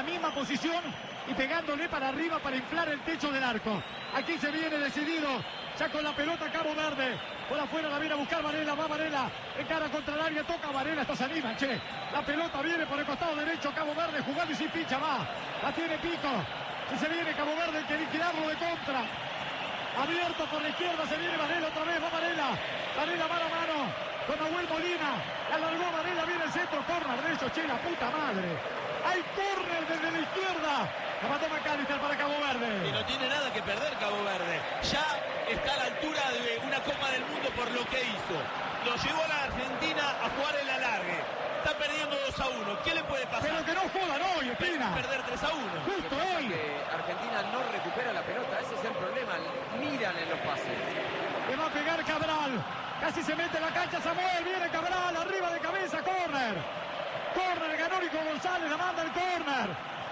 misma posición y pegándole para arriba para inflar el techo del arco. Aquí se viene decidido, ya con la pelota Cabo Verde. Por afuera la viene a buscar Varela, va Varela, encara contra el área, toca Varela, estos se animan, che. La pelota viene por el costado derecho, Cabo Verde jugando y sin ficha, va. La tiene Pico. Si se viene Cabo Verde, hay que liquidarlo de contra. Abierto por la izquierda, se viene Varela otra vez, va Varela. Varela mano a mano con Nahuel Molina. La alargó Varela, viene el centro, córner de ellos, che, la puta madre. Hay córner desde la izquierda. La mandó McAllister para Cabo Verde. Y no tiene nada que perder Cabo Verde. Ya está a la altura de una Copa del Mundo por lo que hizo. Lo llevó a la Argentina a jugar el alargue. Está perdiendo 2-1. ¿Qué le puede pasar? Pero que no jodan hoy, Espina. Perder 3-1. Justo hoy. Que Argentina no recupera la pelota. Ese es el problema. Miran en los pases. Le va a pegar Cabral. Casi se mete en la cancha Samuel. Viene Cabral. Arriba de cabeza. Córner. Córner. Ganó Nico González. La manda el córner.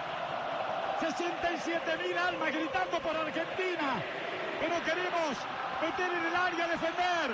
67.000 almas gritando por Argentina. Pero queremos meter en el área a defender.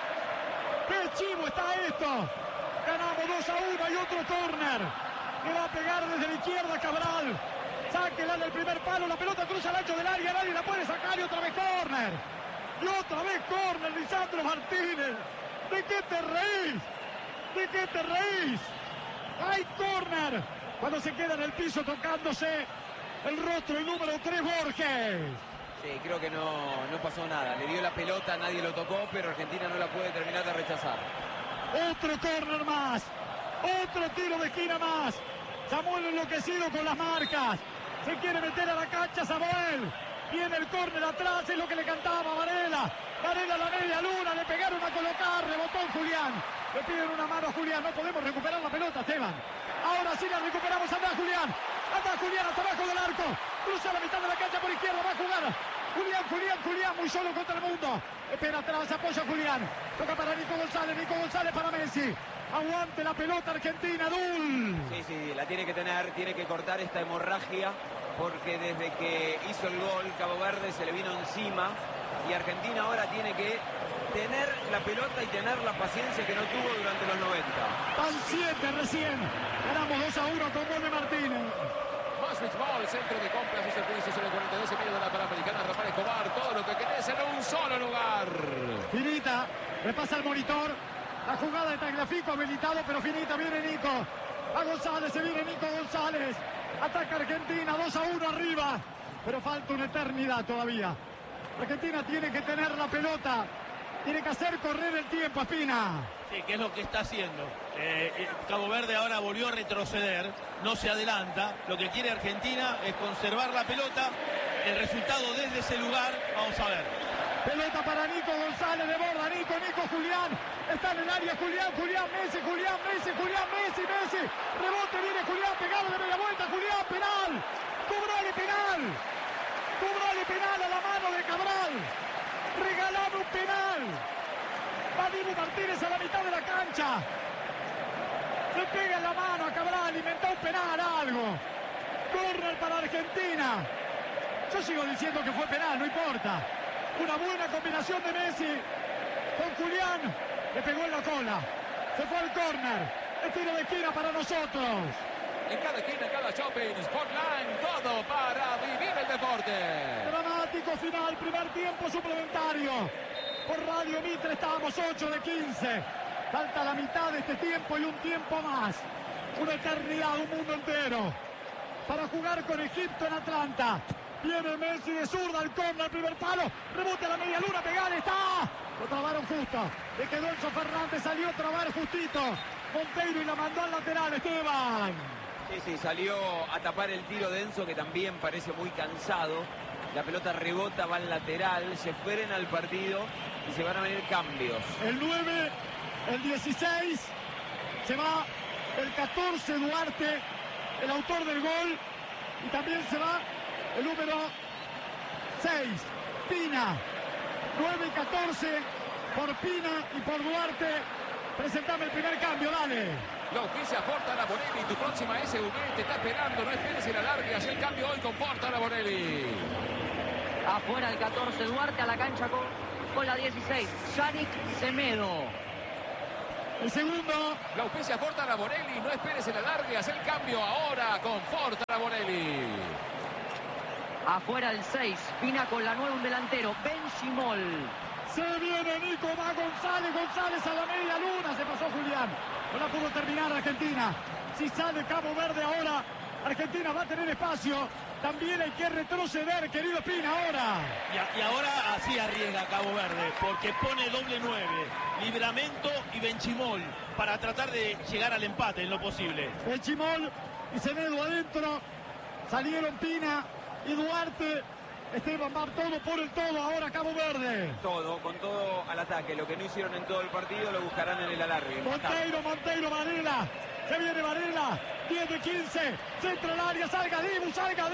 ¡Qué chivo está esto! Ganamos 2-1, hay otro córner. Le va a pegar desde la izquierda Cabral. Sáquela del primer palo, la pelota cruza el ancho del área, nadie la puede sacar y otra vez córner. Y otra vez córner, Lisandro Martínez. ¿De qué te reís? ¿De qué te reís? Hay córner. Cuando se queda en el piso tocándose el rostro, el número 3, Borges. Sí, creo que no pasó nada. Le dio la pelota, nadie lo tocó, pero Argentina no la puede terminar de rechazar. Otro córner más. Otro tiro de esquina más. Samuel enloquecido con las marcas. Se quiere meter a la cancha Samuel. Viene el córner atrás, es lo que le cantaba Varela. Varela a la media luna, le pegaron a colocar, rebotó en Julián. Le piden una mano a Julián, no podemos recuperar la pelota, Esteban. Ahora sí la recuperamos, anda Julián. Anda Julián hasta abajo del arco. Cruza la mitad de la cancha por izquierda, va a jugar. Julián, muy solo contra el mundo. Espera atrás, apoya a Julián. Toca para Nico González para Messi. Aguante la pelota Argentina, Dul. Sí, la tiene que tener, tiene que cortar esta hemorragia, porque desde que hizo el gol, Cabo Verde se le vino encima y Argentina ahora tiene que tener la pelota y tener la paciencia que no tuvo durante los 90. Van 7 recién. Ganamos 2-1 con gol de Martínez. Maswich Ball, centro de compras y servicios en el 42 y medio de la Panamericana. Rafael Escobar, todo lo que querés en un solo lugar. Finita, repasa el monitor. La jugada de Tagliafico habilitado, pero finita, viene Nico. A González, se viene Nico González. Ataca Argentina, 2-1 arriba. Pero falta una eternidad todavía. Argentina tiene que tener la pelota. Tiene que hacer correr el tiempo, Espina. Sí, que es lo que está haciendo. Cabo Verde ahora volvió a retroceder, no se adelanta. Lo que quiere Argentina es conservar la pelota. El resultado desde ese lugar, vamos a ver. Pelota para Nico González, de borda, Nico, Julián. Está en el área, Julián, Messi. Rebote, viene Julián, pegado de media vuelta, Julián, penal. Cobrale penal a la mano de Cabral. Regalado un penal. Va Dibu Martínez a la mitad de la cancha. Le pega en la mano a Cabral, inventó un penal, algo. Córner para Argentina. Yo sigo diciendo que fue penal, no importa. Una buena combinación de Messi con Julián. Le pegó en la cola. Se fue al córner. El tiro de esquina para nosotros. En cada esquina, en cada shopping, Sportline, todo para vivir el deporte. Dramático final, primer tiempo suplementario. Por Radio Mitre estábamos 8 de 15. Falta la mitad de este tiempo y un tiempo más. Una eternidad, un mundo entero. Para jugar con Egipto en Atlanta. Viene Messi de zurda al córner, primer palo. Rebote a la media luna, pegar, está. Lo trabaron justo. Le quedó Enzo Fernández, salió a trabar justito. Monteiro y la mandó al lateral, Esteban. Sí, salió a tapar el tiro de Enzo, que también parece muy cansado. La pelota rebota, va al lateral, se frena el partido y se van a venir cambios. El 9, el 16, se va el 14 Duarte, el autor del gol, y también se va el número 6, Pina. 9 y 14 por Pina y por Duarte. Presentame el primer cambio, dale. Lo auspicia Forta Bonelli, tu próxima SUV te está esperando, no esperes el alargue, haz el cambio hoy con Forta Bonelli. Afuera el 14 Duarte, a la cancha con la 16, Yannick Semedo. El segundo. La auspicia Forta Bonelli, no esperes el alargue, haz el cambio ahora con Forta Bonelli. Bonelli. Afuera el 6. Pina con la 9, un delantero. Benchimol. Se viene Nico, va González. González a la media luna. Se pasó Julián. No la pudo terminar Argentina. Si sale Cabo Verde ahora, Argentina va a tener espacio. También hay que retroceder, querido Pina, ahora. Y ahora así arriesga Cabo Verde, porque pone doble 9, Livramento y Benchimol, para tratar de llegar al empate en lo posible. Benchimol y Semedo adentro. Salieron Pina y Duarte. Esteban va todo por el todo ahora Cabo Verde. Todo, con todo al ataque. Lo que no hicieron en todo el partido lo buscarán en el alargue. Monteiro, Varela. Se viene Varela. 10 de 15. Centro al área. Salga Dibu.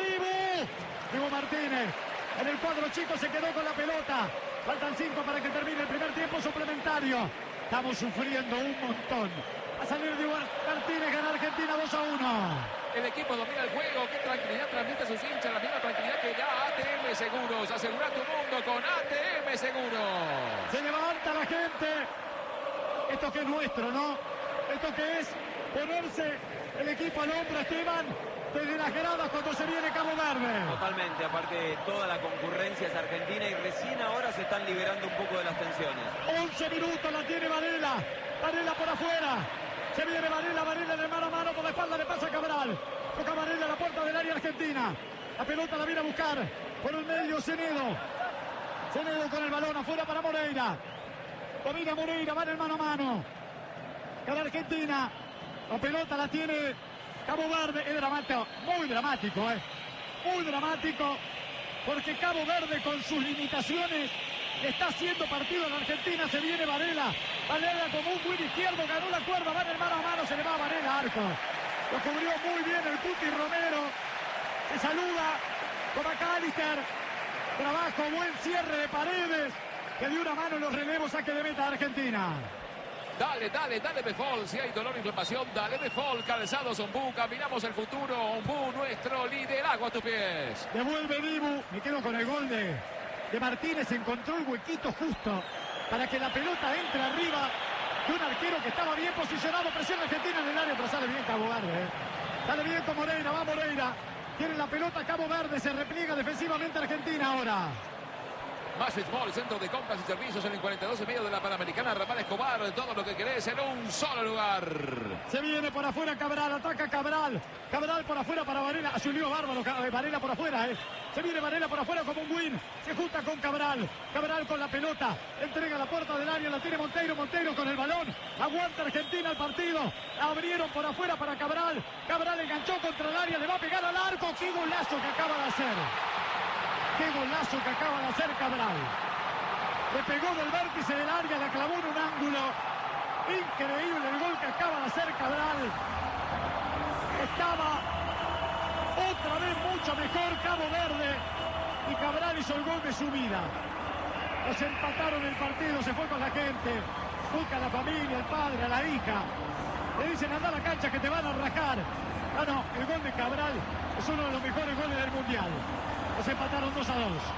Dibu Martínez. En el cuadro chico se quedó con la pelota. Faltan 5 para que termine el primer tiempo suplementario. Estamos sufriendo un montón. A salir Dibu Martínez, gana Argentina 2-1. El equipo domina el juego. Qué tranquilidad transmite a sus hinchas. La misma tranquilidad que da ATM Seguros. Asegura tu mundo con ATM Seguros. Se levanta la gente. Esto que es nuestro, ¿no? Esto que es ponerse el equipo al hombro, Esteban, desde las gradas cuando se viene Cabo Verde. Totalmente, aparte toda la concurrencia es argentina y recién ahora se están liberando un poco de las tensiones. 11 minutos la tiene Varela. Varela por afuera. Se viene Varela de mano a mano, por la espalda le pasa a Cabral. Toca Varela a la puerta del área argentina. La pelota la viene a buscar por el medio Senedo. Senedo con el balón afuera para Moreira. Domina Moreira, va en el mano a mano. Cada Argentina. La pelota la tiene Cabo Verde. Es dramático, muy dramático, muy dramático. Porque Cabo Verde con sus limitaciones está haciendo partido en Argentina. Se viene Varela. Varela como un buen izquierdo, ganó la cuerda, va en el mano a mano, se le va a Varela arco. Lo cubrió muy bien el Cuti Romero. Se saluda con McAllister. Trabajo, buen cierre de Paredes, que dio una mano en los relevos, saque de meta de Argentina. Dale, Befol. Si hay dolor, inflamación, dale Befol. Calzados Ombú, caminamos el futuro. Ombú, nuestro liderazgo a tus pies. Devuelve Dibu. Me quedo con el gol de Martínez. Encontró el huequito justo para que la pelota entre arriba de un arquero que estaba bien posicionado. Presiona Argentina en el área, pero sale bien Cabo Verde. Sale bien con Moreira, va Moreira. Tiene la pelota Cabo Verde, se repliega defensivamente Argentina ahora. Más Mall, centro de compras y servicios en el 42,5 de la Panamericana. Rafael Escobar, todo lo que querés en un solo lugar. Se viene por afuera Cabral, ataca Cabral. Cabral por afuera para Varela. Hace un lío bárbaro, Varela por afuera. Se viene Varela por afuera como un win. Se junta con Cabral. Cabral con la pelota. Entrega la puerta del área, la tiene Monteiro. Monteiro con el balón. Aguanta Argentina el partido. Abrieron por afuera para Cabral. Cabral enganchó contra el área, le va a pegar al arco. ¡Qué golazo que acaba de hacer! ¡Qué golazo que acaba de hacer Cabral! Le pegó del vértice del área, la clavó en un ángulo. Increíble el gol que acaba de hacer Cabral. Estaba otra vez mucho mejor Cabo Verde. Y Cabral hizo el gol de su vida. Los empataron el partido, se fue con la gente. Busca a la familia, el padre, a la hija. Le dicen, anda a la cancha que te van a rajar. Ah, no, el gol de Cabral es uno de los mejores goles del Mundial. Los empataron 2-2.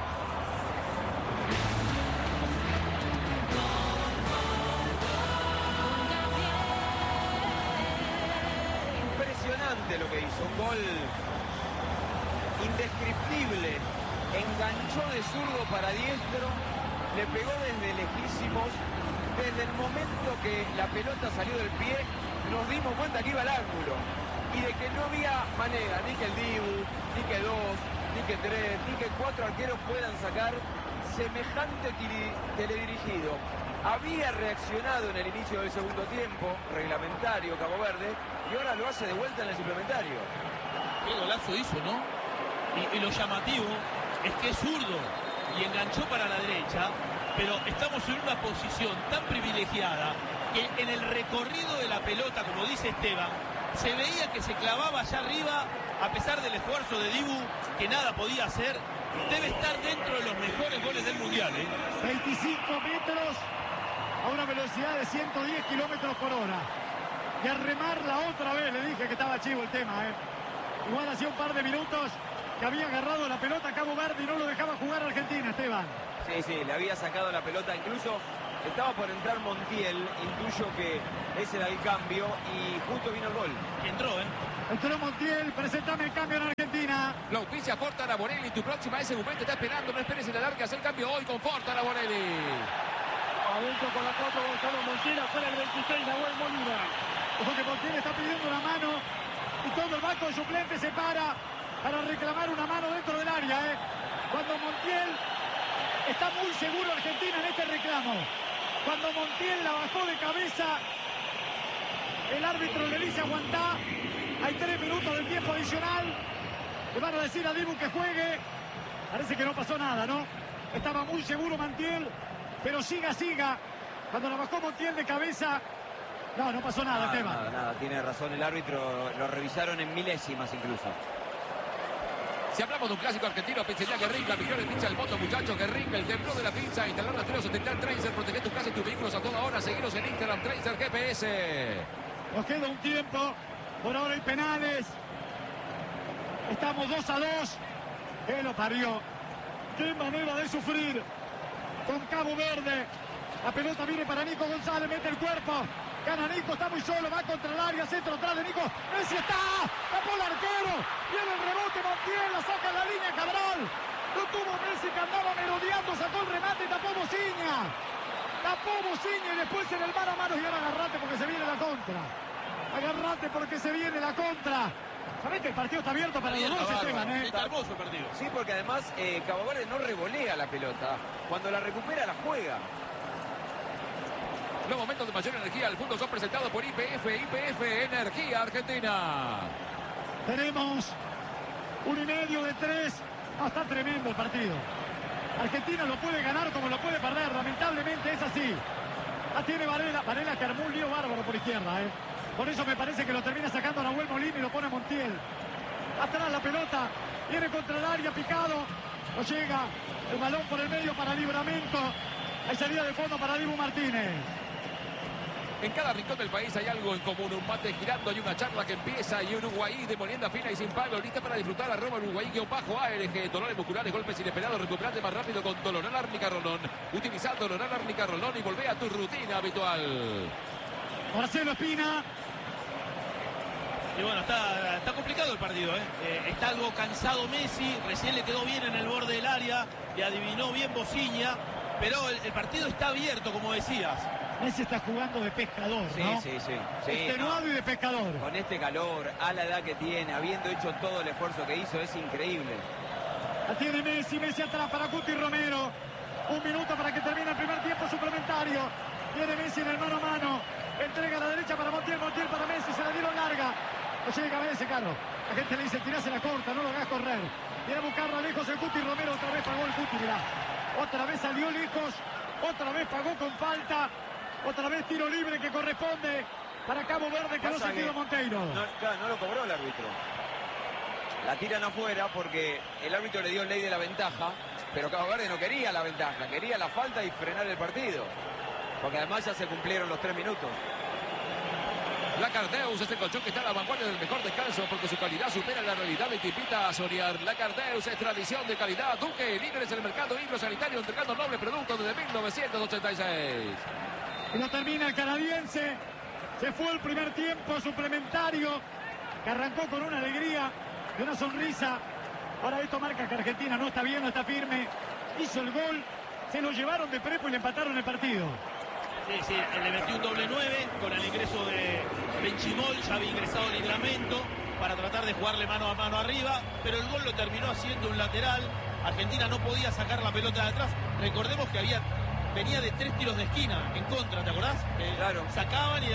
Impresionante lo que hizo, un gol indescriptible. Enganchó de zurdo para diestro, le pegó desde lejísimos. Desde el momento que la pelota salió del pie, nos dimos cuenta que iba al ángulo y de que no había manera, ni que el Dibu, ni que dos, ni que tres, ni que cuatro arqueros puedan sacar semejante teledirigido. Había reaccionado en el inicio del segundo tiempo, reglamentario Cabo Verde, y ahora lo hace de vuelta en el suplementario. Qué golazo hizo, ¿no? Y lo llamativo es que es zurdo y enganchó para la derecha, pero estamos en una posición tan privilegiada que en el recorrido de la pelota, como dice Esteban, se veía que se clavaba allá arriba, a pesar del esfuerzo de Dibu, que nada podía hacer. Debe estar dentro de los mejores goles del Mundial, 25 metros a una velocidad de 110 kilómetros por hora. Y a remarla otra vez, le dije que estaba chivo el tema, Igual hacía un par de minutos que había agarrado la pelota a Cabo Verde y no lo dejaba jugar a Argentina, Esteban. Sí, le había sacado la pelota, incluso estaba por entrar Montiel, intuyo que ese era el cambio y justo vino el gol. Entró, Entró Montiel, presentame el cambio en Argentina. Lo auspicia Fortana Bonelli. Tu próxima SUV te está esperando. No esperes en la larga. Haz el cambio hoy con Fortana Bonelli. Adentro con la 4 Gonzalo Montiel, afuera el 26 Nahuel Molina. Ojo que Montiel está pidiendo una mano y todo el banco de suplentes se para reclamar una mano dentro del área. Cuando Montiel está muy seguro Argentina en este reclamo. Cuando Montiel la bajó de cabeza, el árbitro le dice aguantá. Hay 3 minutos de tiempo adicional. Le van a decir a Dibu que juegue. Parece que no pasó nada, ¿no? Estaba muy seguro Montiel. Pero siga. Cuando la bajó Montiel de cabeza, no pasó nada, Esteban. Nada, tiene razón el árbitro, lo revisaron en milésimas incluso. Si hablamos de un clásico argentino, pizzería Guerrín, la mejor pizza del mundo, muchachos. Guerrín, el templo de la pizza. Instalar rastreos, atender Tracer, proteger tu casa y tus vehículos a toda hora. Seguiros en Instagram, Tracer GPS. Nos queda un tiempo, por ahora hay penales. Estamos 2-2. Que lo parió. Qué manera de sufrir con Cabo Verde. La pelota viene para Nico González, mete el cuerpo. Gana Nico, está muy solo, va contra el área, centro atrás de Nico. Messi está, tapó el arquero. Viene el rebote, Montiel, la saca en la línea Cabral. Lo tuvo Messi que andaba merodeando, sacó el remate y tapó Bociña. Y después en el mano a mano y ahora agarrate porque se viene la contra. Agarrate porque se viene la contra. ¿Sabés que el partido está abierto para los dos, Esteban? Está hermoso el partido. Sí, porque además Cabo Verde no revolea la pelota. Cuando la recupera la juega. Los momentos de mayor energía al fútbol son presentados por YPF. YPF Energía Argentina. Tenemos 1,5 de 3. Está tremendo el partido. Argentina lo puede ganar como lo puede perder. Lamentablemente es así. La tiene Varela. Varela que armó un lío bárbaro por izquierda. Por eso me parece que lo termina sacando a Nahuel Molina y lo pone Montiel. Atrás la pelota. Viene contra el área, picado. No llega. El balón por el medio para Livramento. Hay salida de fondo para Dibu Martínez. En cada rincón del país hay algo en común, un mate girando y una charla que empieza y Uruguay de molienda fina y sin palo, lista para disfrutar a Uruguay-ARG, dolores musculares, golpes inesperados, recuperate más rápido con Doloral Árnica Rolón. Utiliza Doloral Árnica Rolón y volvé a tu rutina habitual. Marcelo Espina. Y bueno, está complicado el partido, está algo cansado Messi, recién le quedó bien en el borde del área, le adivinó bien Bociña, pero el partido está abierto, como decías. Messi está jugando de pescador, ¿no? Sí. Extenuado y de pescador. Con este calor, a la edad que tiene, habiendo hecho todo el esfuerzo que hizo, es increíble. La tiene Messi atrás para Cuti Romero. 1 minuto para que termine el primer tiempo suplementario. Viene Messi en el mano a mano. Entrega a la derecha para Montiel para Messi, se la dieron larga. No llega Messi, Carlos. La gente le dice, tirase la corta, no lo hagas correr. Viene a buscarlo lejos el Cuti Romero, otra vez pagó el Cuti, mirá. Otra vez salió lejos, otra vez pagó con falta. Otra vez tiro libre que corresponde para Cabo Verde, que no se quedó Monteiro. No lo cobró el árbitro. La tiran afuera porque el árbitro le dio ley de la ventaja, pero Cabo Verde no quería la ventaja, quería la falta y frenar el partido. Porque además ya se cumplieron los 3 minutos. Lacardeus es el colchón que está a la vanguardia del mejor descanso porque su calidad supera la realidad y te invita a soñar. Lacardeus es tradición de calidad. Duque, líderes en el mercado hidrosanitario entregando nobles productos desde 1986. Y lo termina el canadiense. Se fue el primer tiempo suplementario que arrancó con una alegría y una sonrisa. Ahora esto marca que Argentina no está bien, no está firme. Hizo el gol, se lo llevaron de prepo y le empataron el partido. Sí, le metió un doble 9 con el ingreso de Benchimol, ya había ingresado Livramento para tratar de jugarle mano a mano arriba, pero el gol lo terminó haciendo un lateral. Argentina no podía sacar la pelota de atrás. Recordemos que venía de 3 tiros de esquina en contra, ¿te acordás? Claro. Sacaban y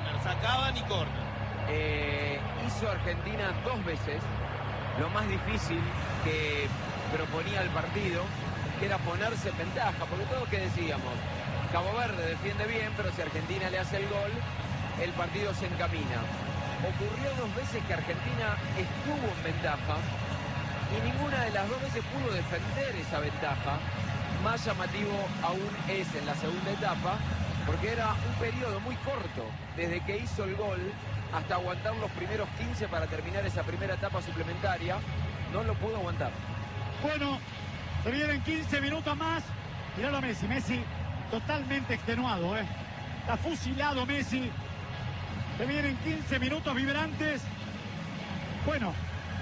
córner. Hizo Argentina 2 veces lo más difícil que proponía el partido, que era ponerse en ventaja, porque todos que decíamos, Cabo Verde defiende bien, pero si Argentina le hace el gol, el partido se encamina. Ocurrió 2 veces que Argentina estuvo en ventaja y ninguna de las 2 veces pudo defender esa ventaja. Más llamativo aún es en la segunda etapa, porque era un periodo muy corto, desde que hizo el gol hasta aguantar los primeros 15 para terminar esa primera etapa suplementaria. No lo pudo aguantar. Bueno, se vienen 15 minutos más. Miralo a Messi totalmente extenuado, Está fusilado Messi. Se vienen 15 minutos vibrantes. Bueno,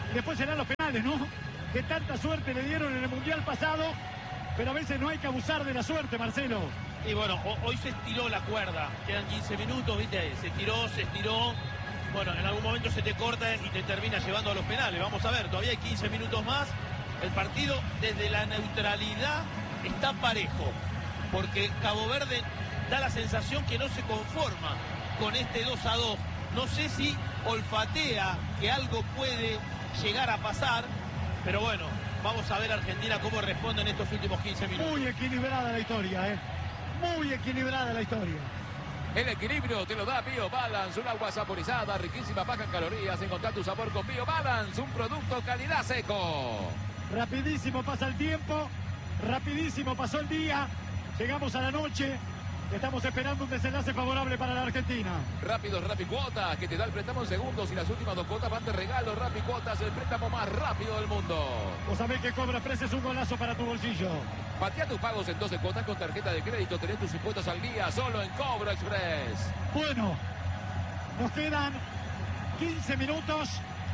Y después serán los penales, ¿no? Que tanta suerte le dieron en el Mundial pasado, pero a veces no hay que abusar de la suerte, Marcelo. Y bueno, hoy se estiró la cuerda. Quedan 15 minutos, ¿viste? Se estiró. Bueno, en algún momento se te corta y te termina llevando a los penales. Vamos a ver, todavía hay 15 minutos más. El partido desde la neutralidad está parejo, porque Cabo Verde da la sensación que no se conforma con este 2-2. No sé si olfatea que algo puede llegar a pasar, pero bueno, vamos a ver Argentina cómo responde en estos últimos 15 minutos. Muy equilibrada la historia, ¿eh? Muy equilibrada la historia. El equilibrio te lo da Bio Balance, un agua saborizada, riquísima, baja en calorías. Encontrá tu sabor con Bio Balance, un producto calidad seco. Rapidísimo pasa el tiempo, rapidísimo pasó el día, llegamos a la noche, estamos esperando un desenlace favorable para la Argentina. Rápido, Rapicuotas, que te da el préstamo en segundos y las últimas 2 cuotas van de regalo. Rapicuotas, el préstamo más rápido del mundo. Vos sabés que Cobra Express es un golazo para tu bolsillo. Patea tus pagos en 12 cuotas con tarjeta de crédito. Tenés tus impuestos al día solo en Cobra Express. Bueno, nos quedan 15 minutos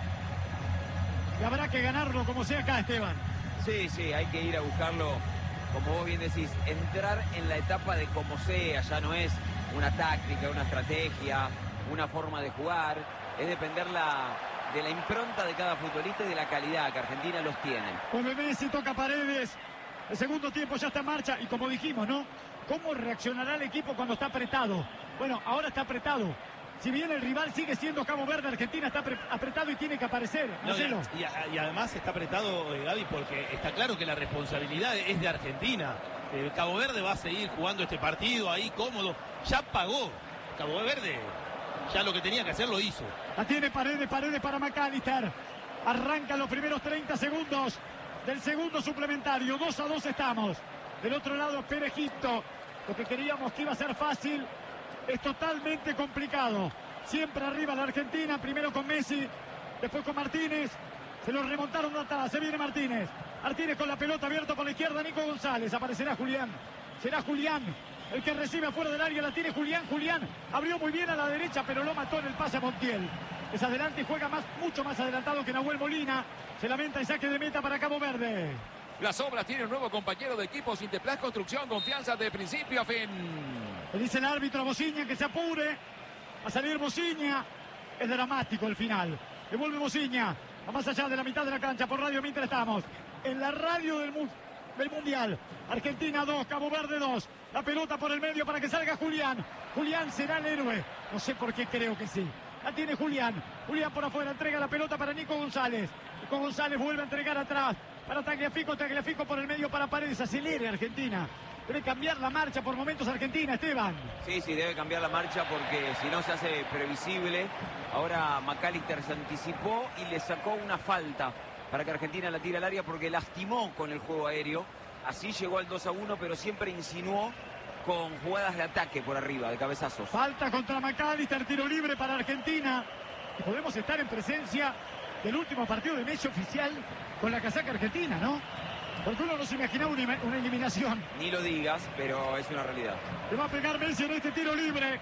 y habrá que ganarlo como sea acá, Esteban. Sí, hay que ir a buscarlo, como vos bien decís, entrar en la etapa de como sea. Ya no es una táctica, una estrategia, una forma de jugar. Es depender de la impronta de cada futbolista y de la calidad que Argentina los tiene. Vuelve Messi, toca Paredes. El segundo tiempo ya está en marcha y como dijimos, ¿no? ¿Cómo reaccionará el equipo cuando está apretado? Bueno, ahora está apretado. Si bien el rival sigue siendo Cabo Verde, Argentina está apretado y tiene que aparecer. No, y además está apretado, Gaby, porque está claro que la responsabilidad es de Argentina. Cabo Verde va a seguir jugando este partido ahí cómodo. Ya pagó. Cabo Verde ya lo que tenía que hacer lo hizo. La tiene Paredes para McAllister. Arrancan los primeros 30 segundos del segundo suplementario. 2-2 estamos. Del otro lado, Perejito. Lo que queríamos que iba a ser fácil es totalmente complicado. Siempre arriba la Argentina, primero con Messi, después con Martínez. Se lo remontaron de atrás, se viene Martínez. Martínez con la pelota abierta por la izquierda, Nico González. Aparecerá Julián. Será Julián el que recibe afuera del área, la tiene Julián. Julián abrió muy bien a la derecha, pero lo mató en el pase a Montiel. Es adelante y juega mucho más adelantado que Nahuel Molina. Se lamenta el saque de meta para Cabo Verde. Las Obras tiene un nuevo compañero de equipo. Sinteplas Construcción, confianza de principio a fin. Le dice el árbitro a Bociña que se apure. Va a salir Bociña. Es dramático el final. Devuelve Bociña. A más allá de la mitad de la cancha. Por Radio Mitre estamos. En la radio del Mundial. Argentina 2, Cabo Verde 2. La pelota por el medio para que salga Julián. Julián será el héroe. No sé por qué creo que sí. La tiene Julián. Julián por afuera. Entrega la pelota para Nico González. Nico González vuelve a entregar atrás. Para Tagliafico. Tagliafico por el medio para Paredes. Acelere Argentina. Debe cambiar la marcha por momentos Argentina, Esteban. Sí, debe cambiar la marcha porque si no se hace previsible. Ahora McAllister se anticipó y le sacó una falta para que Argentina la tire al área porque lastimó con el juego aéreo. Así llegó al 2-1, pero siempre insinuó con jugadas de ataque por arriba, de cabezazos. Falta contra McAllister, tiro libre para Argentina. Y podemos estar en presencia del último partido de Messi oficial con la casaca argentina, ¿no? Porque uno no se imaginaba una eliminación. Ni lo digas, pero es una realidad. Le va a pegar Messi en este tiro libre.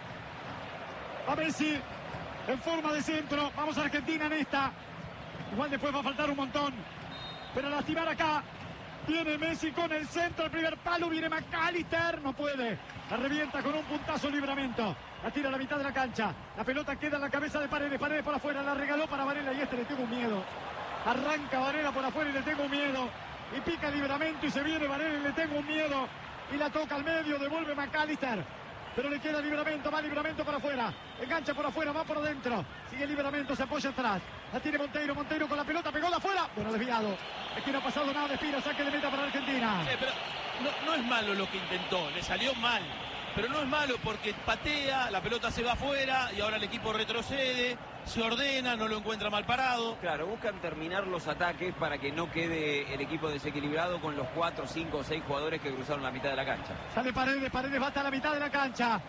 A Messi en forma de centro. Vamos a Argentina en esta. Igual después va a faltar un montón. Pero a lastimar acá. Viene Messi con el centro, el primer palo, viene McAllister, no puede. La revienta con un puntazo Livramento. La tira a la mitad de la cancha. La pelota queda en la cabeza de Paredes. Paredes por afuera, la regaló para Varela y le tengo miedo. Arranca Varela por afuera y le tengo miedo. Y pica Livramento y se viene Varela y le tengo miedo. Y la toca al medio, devuelve McAllister. Pero le queda Livramento, va Livramento por afuera. Engancha por afuera, va por adentro. Sigue Livramento, se apoya atrás. La tiene Monteiro, Monteiro con la pelota, pegó de afuera. Bueno, desviado. Aquí no ha pasado nada de Espino, saque de meta para Argentina. Pero no es malo lo que intentó, le salió mal. Pero no es malo porque patea, la pelota se va afuera y ahora el equipo retrocede, se ordena, no lo encuentra mal parado. Claro, buscan terminar los ataques para que no quede el equipo desequilibrado con los 4, 5 o 6 jugadores que cruzaron la mitad de la cancha. Sale Paredes, Paredes va hasta la mitad de la cancha.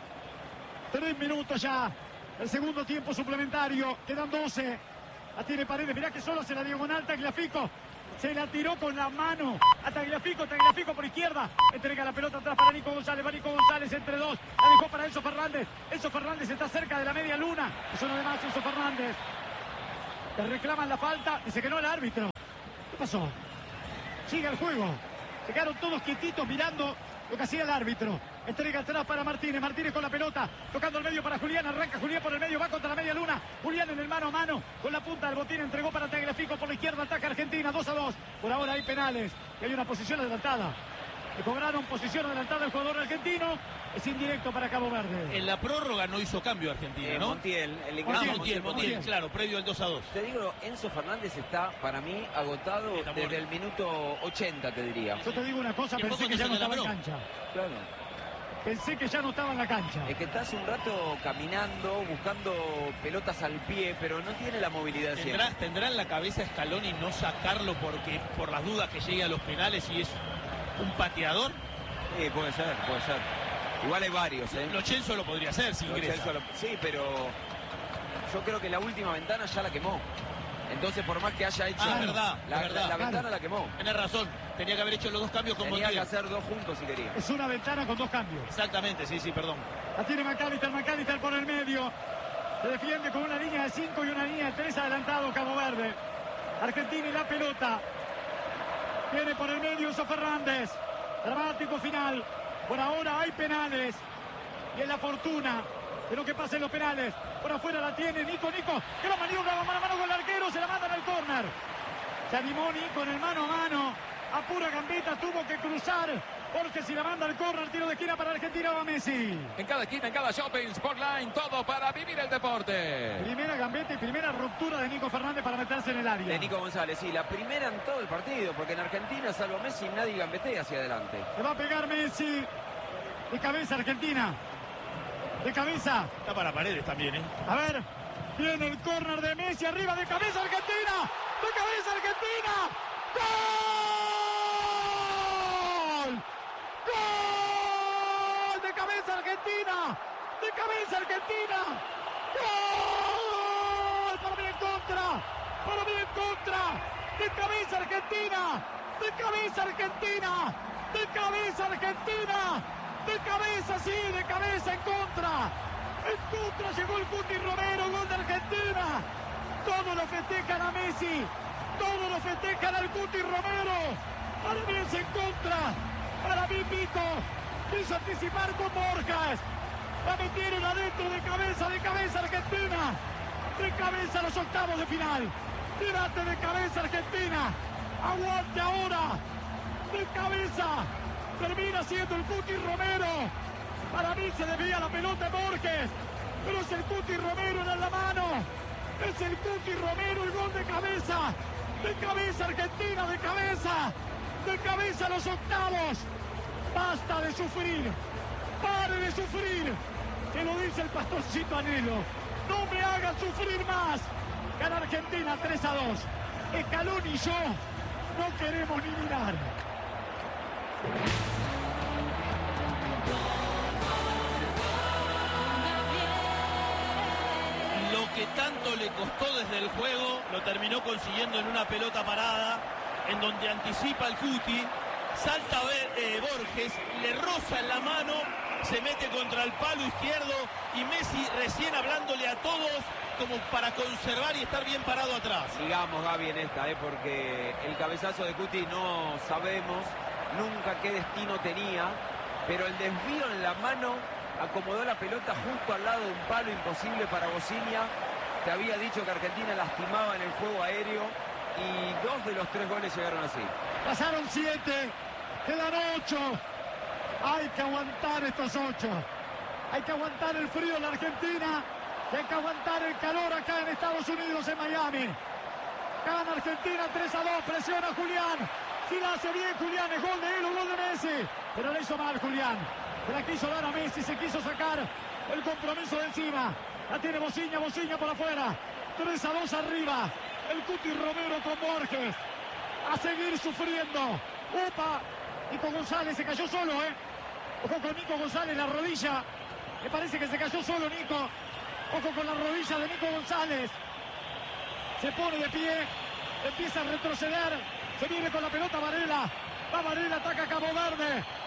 3 minutos ya. El segundo tiempo suplementario. Quedan 12. La tiene Paredes. Mirá que solo hace la diagonal Tagliafico. Se la tiró con la mano a Tagliafico. Tagliafico por izquierda. Entrega la pelota atrás para Nico González. Va Nico González entre dos. La dejó para Enzo Fernández. Enzo Fernández está cerca de la media luna. Es uno de más Enzo Fernández. Le reclaman la falta. Dice que no el árbitro. ¿Qué pasó? Sigue el juego. Se quedaron todos quietitos mirando lo que hacía el árbitro. Entrega atrás para Martínez. Martínez con la pelota. Tocando el medio para Julián. Arranca Julián por el medio. Va contra la media luna. Julián en el mano a mano. Con la punta del botín entregó para Tagliafico. Por la izquierda ataca Argentina. 2-2. Por ahora hay penales. Y hay una posición adelantada. Le cobraron posición adelantada el jugador argentino. Es indirecto para Cabo Verde. En la prórroga no hizo cambio Argentina, ¿no? Montiel, el ingreso Montiel, claro, previo al 2-2. Te digo, Enzo Fernández está, para mí, agotado desde el minuto 80, te diría. Yo te digo una cosa, pensé que ya no estaba en cancha. Claro. Pensé que ya no estaba en la cancha. Es que está hace un rato caminando, buscando pelotas al pie, pero no tiene la movilidad siempre. ¿Tendrá en la cabeza Scaloni no sacarlo porque por las dudas que llegue a los penales y es un pateador? Sí, puede ser, puede ser. Igual hay varios, ¿eh? Lo Chelsea lo podría hacer si ingresa. Sí, pero yo creo que la última ventana ya la quemó. Entonces, por más que haya hecho... es verdad, la ventana la quemó. Tenés razón. Tenía que haber hecho los dos cambios con Montiel. Tenía que hacer dos juntos si quería. Es una ventana con dos cambios. Exactamente, sí, perdón. La tiene McAllister por el medio. Se defiende con una línea de 5 y una línea de 3 adelantado Cabo Verde. Argentina y la pelota. Viene por el medio Enzo Fernández. Dramático final. Por ahora hay penales. Y es la fortuna de lo que pasa en los penales. Por afuera la tiene Nico. Que lo maniobra mano a mano con el arquero. Se la mandan al córner. Se animó Nico en el mano a mano. A pura gambeta tuvo que cruzar. Porque si la manda al córner, tiro de esquina para Argentina, va Messi. En cada esquina, en cada shopping, Sportline, todo para vivir el deporte. Primera gambeta y primera ruptura de Nico Fernández para meterse en el área. De Nico González, sí, la primera en todo el partido, porque en Argentina, salvo Messi, nadie gambetea hacia adelante. Se va a pegar Messi. De cabeza Argentina. De cabeza. Está para Paredes también, ¿eh? A ver. Viene el córner de Messi. Arriba de cabeza Argentina. De cabeza Argentina. ¡Gol! ¡Gol! De cabeza Argentina. De cabeza Argentina. ¡Gol! Para mí en contra. Para mí en contra. De cabeza Argentina. De cabeza Argentina. De cabeza Argentina. De cabeza, sí, de cabeza en contra. En contra llegó el Cuti Romero, gol de Argentina. Todos lo festejan a Messi. Todos lo festejan al Cuti Romero. Para mí es en contra. Para mí Pico quiso anticipar con Borjas. La metieron adentro de cabeza Argentina. De cabeza a los octavos de final. Tírate de cabeza Argentina. Aguante ahora. De cabeza. Termina siendo el Cuti Romero. Para mí se desvía la pelota Borges. Pero es el Cuti Romero en la mano. Es el Cuti Romero el gol de cabeza. De cabeza Argentina, de cabeza. De cabeza a los octavos. Basta de sufrir. Pare de sufrir. Que lo dice el pastorcito Anhelo. No me hagan sufrir más. Gana Argentina 3-2. Scaloni y yo no queremos ni mirar. Lo que tanto le costó desde el juego lo terminó consiguiendo en una pelota parada en donde anticipa el Cuti, salta Borges, le roza en la mano, se mete contra el palo izquierdo y Messi recién hablándole a todos como para conservar y estar bien parado atrás. Sigamos, Gaby, en esta, porque el cabezazo de Cuti no sabemos nunca qué destino tenía, pero el desvío en la mano acomodó la pelota justo al lado de un palo imposible para Bocinia. Te había dicho que Argentina lastimaba en el juego aéreo y 2 de los 3 goles llegaron así. Pasaron 7, quedan 8. Hay que aguantar estos 8. Hay que aguantar el frío en la Argentina y hay que aguantar el calor acá en Estados Unidos, en Miami. Gana Argentina 3-2, presiona Julián. Si la hace bien Julián, es gol de él o gol de Messi. Pero le hizo mal Julián. Se la quiso dar a Messi, se quiso sacar el compromiso de encima. La tiene Bocinia por afuera. 3-2 arriba. El Cuti Romero con Borges. A seguir sufriendo. Upa. Nico González se cayó solo, Ojo con Nico González, la rodilla. Me parece que se cayó solo Nico. Ojo con la rodilla de Nico González. Se pone de pie. Empieza a retroceder. Se viene con la pelota Varela. Va Varela, ataca Cabo Verde.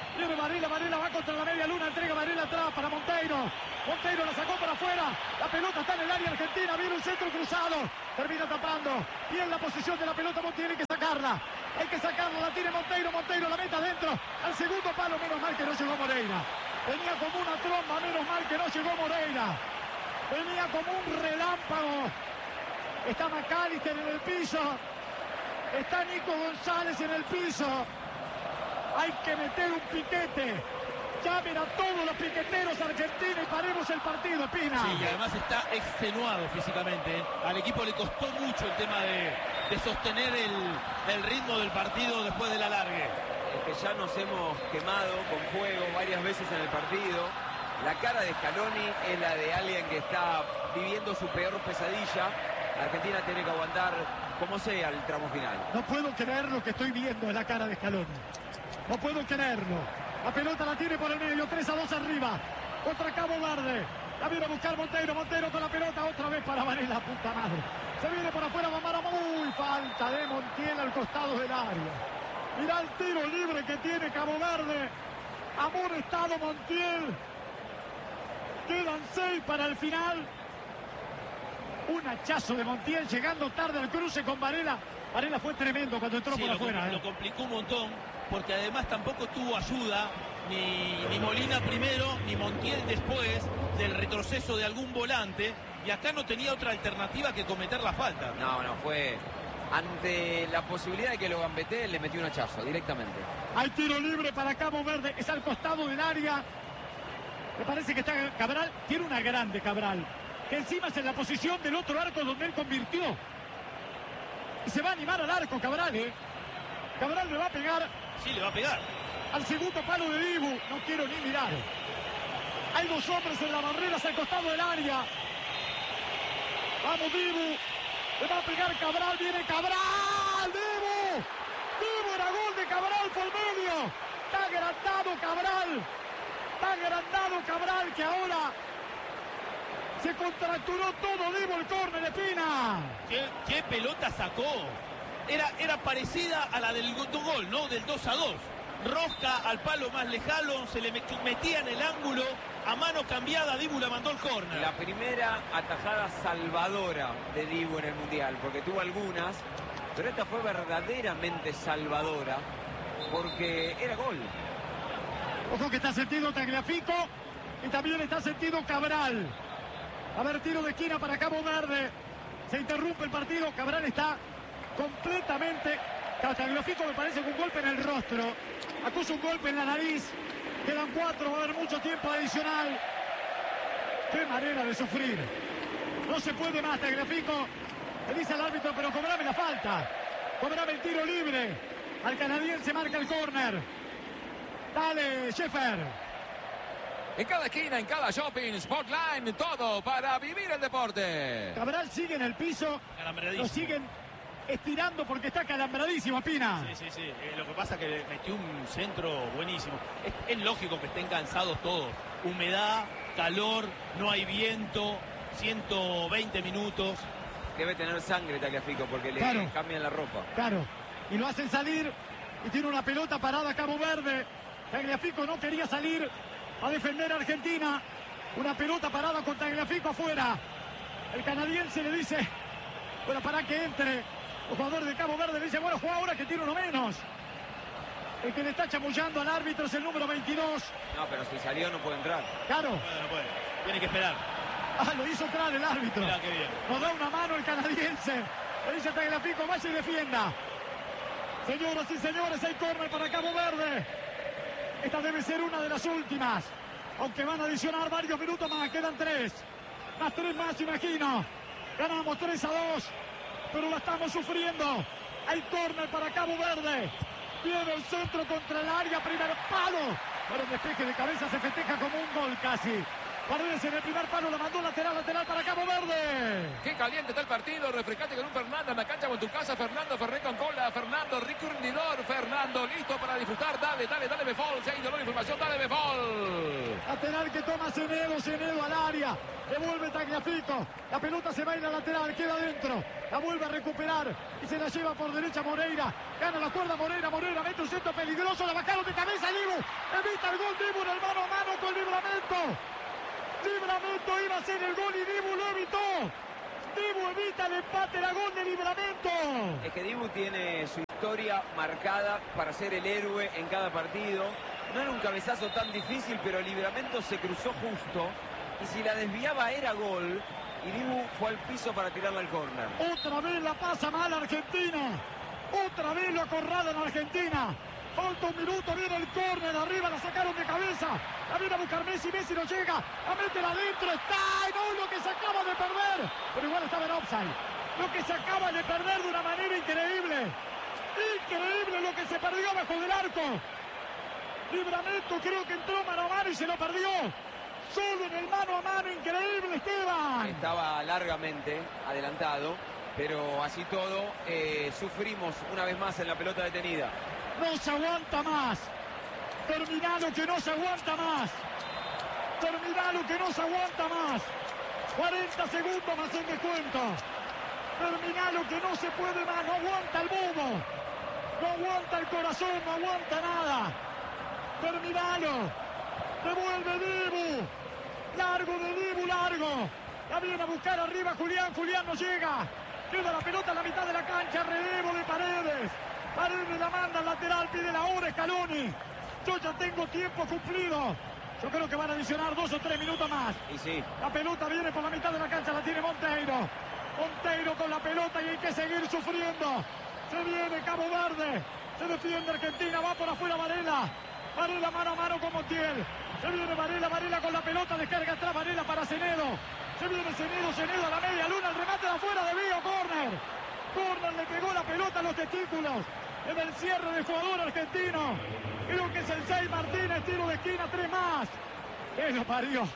Viene Varela, Varela va contra la media luna, entrega Varela atrás para Monteiro. Monteiro la sacó para afuera. La pelota está en el área argentina. Viene un centro cruzado. Termina tapando. Bien la posición de la pelota. Montiel, hay que sacarla. Hay que sacarla. La tiene Monteiro. Monteiro la mete adentro. Al segundo palo. Menos mal que no llegó Moreira. Venía como una tromba. Menos mal que no llegó Moreira. Venía como un relámpago. Está McAllister en el piso. Está Nico González en el piso. Hay que meter un piquete. Llamen a todos los piqueteros argentinos y paremos el partido, Pina. Sí, y además está extenuado físicamente. Al equipo le costó mucho el tema de sostener el ritmo del partido después del alargue. Es que ya nos hemos quemado con fuego varias veces en el partido. La cara de Scaloni es la de alguien que está viviendo su peor pesadilla. Argentina tiene que aguantar como sea el tramo final. No puedo creer lo que estoy viendo en la cara de Scaloni. No puedo creerlo. La pelota la tiene por el medio, 3-2 arriba. Contra Cabo Verde. La viene a buscar Monteiro. Monteiro con la pelota otra vez para Varela, puta madre. Se viene por afuera Bambara. Muy falta de Montiel al costado del área. Mirá el tiro libre que tiene Cabo Verde. Amonestado Montiel. Quedan 6 para el final. Un hachazo de Montiel llegando tarde al cruce con Varela. Varela fue tremendo cuando entró por afuera. Lo complicó un montón, porque además tampoco tuvo ayuda ni Molina primero, ni Montiel después del retroceso de algún volante. Y acá no tenía otra alternativa que cometer la falta. No, fue ante la posibilidad de que lo gambetee, le metió un hachazo directamente. Hay tiro libre para Cabo Verde, es al costado del área. Me parece que está Cabral, tiene una grande Cabral, que encima es en la posición del otro arco donde él convirtió. Y se va a animar al arco Cabral, ¿eh? Cabral le va a pegar. Sí, le va a pegar. Al segundo palo de Dibu, no quiero ni mirar. Hay 2 hombres en la barrera hacia el costado del área. Vamos Dibu, le va a pegar Cabral, viene Cabral, Dibu. Dibu, era gol de Cabral por medio. Está agrandado Cabral. Está agrandado Cabral, que ahora se contracturó todo. Dibu, el córner de Pina. ¿Qué pelota sacó? Era parecida a la del gol, ¿no? Del 2-2. Rosca al palo más lejano, se le metía en el ángulo, a mano cambiada, Dibu la mandó al córner. La primera atajada salvadora de Dibu en el Mundial, porque tuvo algunas, pero esta fue verdaderamente salvadora, porque era gol. Ojo que está sentido Tagliafico y también está sentido Cabral. A ver, tiro de esquina para Cabo Verde. Se interrumpe el partido, Cabral está completamente... Tagliafico me parece que un golpe en el rostro. Acusa un golpe en la nariz. Quedan 4, va a haber mucho tiempo adicional. Qué manera de sufrir. No se puede más, Tagliafico. Le dice al árbitro, pero cobrame la falta. Cobrame el tiro libre. Al canadiense marca el córner. Dale, Sheffer. En cada esquina, en cada shopping, Sportline, todo para vivir el deporte. Cabral sigue en el piso. Lo siguen estirando porque está calambradísimo, Pina. Sí. Lo que pasa es que metió un centro buenísimo. Es lógico que estén cansados todos. Humedad, calor, no hay viento, 120 minutos. Debe tener sangre Tagliafico porque le cambian la ropa. Claro, y lo hacen salir y tiene una pelota parada Cabo Verde. Tagliafico no quería salir a defender a Argentina. Una pelota parada con Tagliafico afuera. El canadiense le dice, bueno, para que entre. Los jugadores de Cabo Verde le dicen, bueno, juega ahora que tiene uno menos. El que le está chamullando al árbitro es el número 22. No, pero si salió no puede entrar. Claro. No puede. Tiene que esperar. Lo hizo entrar el árbitro. Mirá qué bien. Nos da una mano el canadiense. Le dice a Tagliafico, vaya y defienda. Señoras y señores, hay córner para Cabo Verde. Esta debe ser una de las últimas. Aunque van a adicionar varios minutos más. Quedan 3. Más 3 más, imagino. Ganamos 3-2. Pero la estamos sufriendo. Hay córner para Cabo Verde. Viene el centro contra el área. Primer palo. Para el despeje de cabeza se festeja como un gol casi. Paredes en el primer palo, la mandó lateral para Cabo Verde. Qué caliente está el partido, refrescate con un Fernando en la cancha o en tu casa. Fernando Ferré con cola, Fernando rico rendidor, Fernando listo para disfrutar. Dale, Befol, si hay dolor, información, dale Befol. Lateral que toma Semedo al área. Devuelve Tagliafico. La pelota se va a ir al lateral, queda adentro. La vuelve a recuperar y se la lleva por derecha Moreira. Gana la cuerda Moreira mete un centro peligroso. La bajaron de cabeza Dibu. Evita el gol Dibu en el mano a mano con Livramento. Livramento iba a ser el gol y Dibu lo evitó. Dibu evita el empate, la gol de Livramento. Es que Dibu tiene su historia marcada para ser el héroe en cada partido. No era un cabezazo tan difícil, pero Livramento se cruzó justo. Y si la desviaba era gol. Y Dibu fue al piso para tirarla al córner. Otra vez la pasa mal Argentina. Otra vez lo acorralan Argentina. Falta un minuto, viene el córner, arriba la sacaron de cabeza. La viene a buscar Messi, Messi no llega. A meterla adentro, está. No, lo que se acaba de perder. Pero igual estaba en offside. Lo que se acaba de perder de una manera increíble. Increíble lo que se perdió bajo del arco. Livramento creo que entró mano a mano y se lo perdió. Solo en el mano a mano, increíble Esteban. Estaba largamente adelantado, pero así todo sufrimos una vez más en la pelota detenida. No se aguanta más. Terminalo que no se aguanta más. Terminalo que no se aguanta más. 40 segundos más en descuento. Terminalo que no se puede más. No aguanta el bobo. No aguanta el corazón, no aguanta nada. Terminalo. Devuelve Dibu. Largo de Dibu, largo. La viene a buscar arriba Julián. Julián no llega. Queda la pelota en la mitad de la cancha. Relevo de Paredes. Paredes la manda al lateral. Pide la hora Scaloni. Yo ya tengo tiempo cumplido. Yo creo que van a adicionar 2 o 3 minutos más. Y sí. La pelota viene por la mitad de la cancha. La tiene Monteiro. Monteiro con la pelota y hay que seguir sufriendo. Se viene Cabo Verde. Se defiende Argentina. Va por afuera Varela. Varela mano a mano con Montiel. Se viene Varela, Varela con la pelota, descarga atrás Varela para Semedo. Se viene Semedo a la media luna, el remate de afuera de Vío, córner. Córner, le pegó la pelota a los testículos en el cierre del jugador argentino. Creo que es el 6 Martínez, tiro de esquina, 3 más. ¡Que lo parió!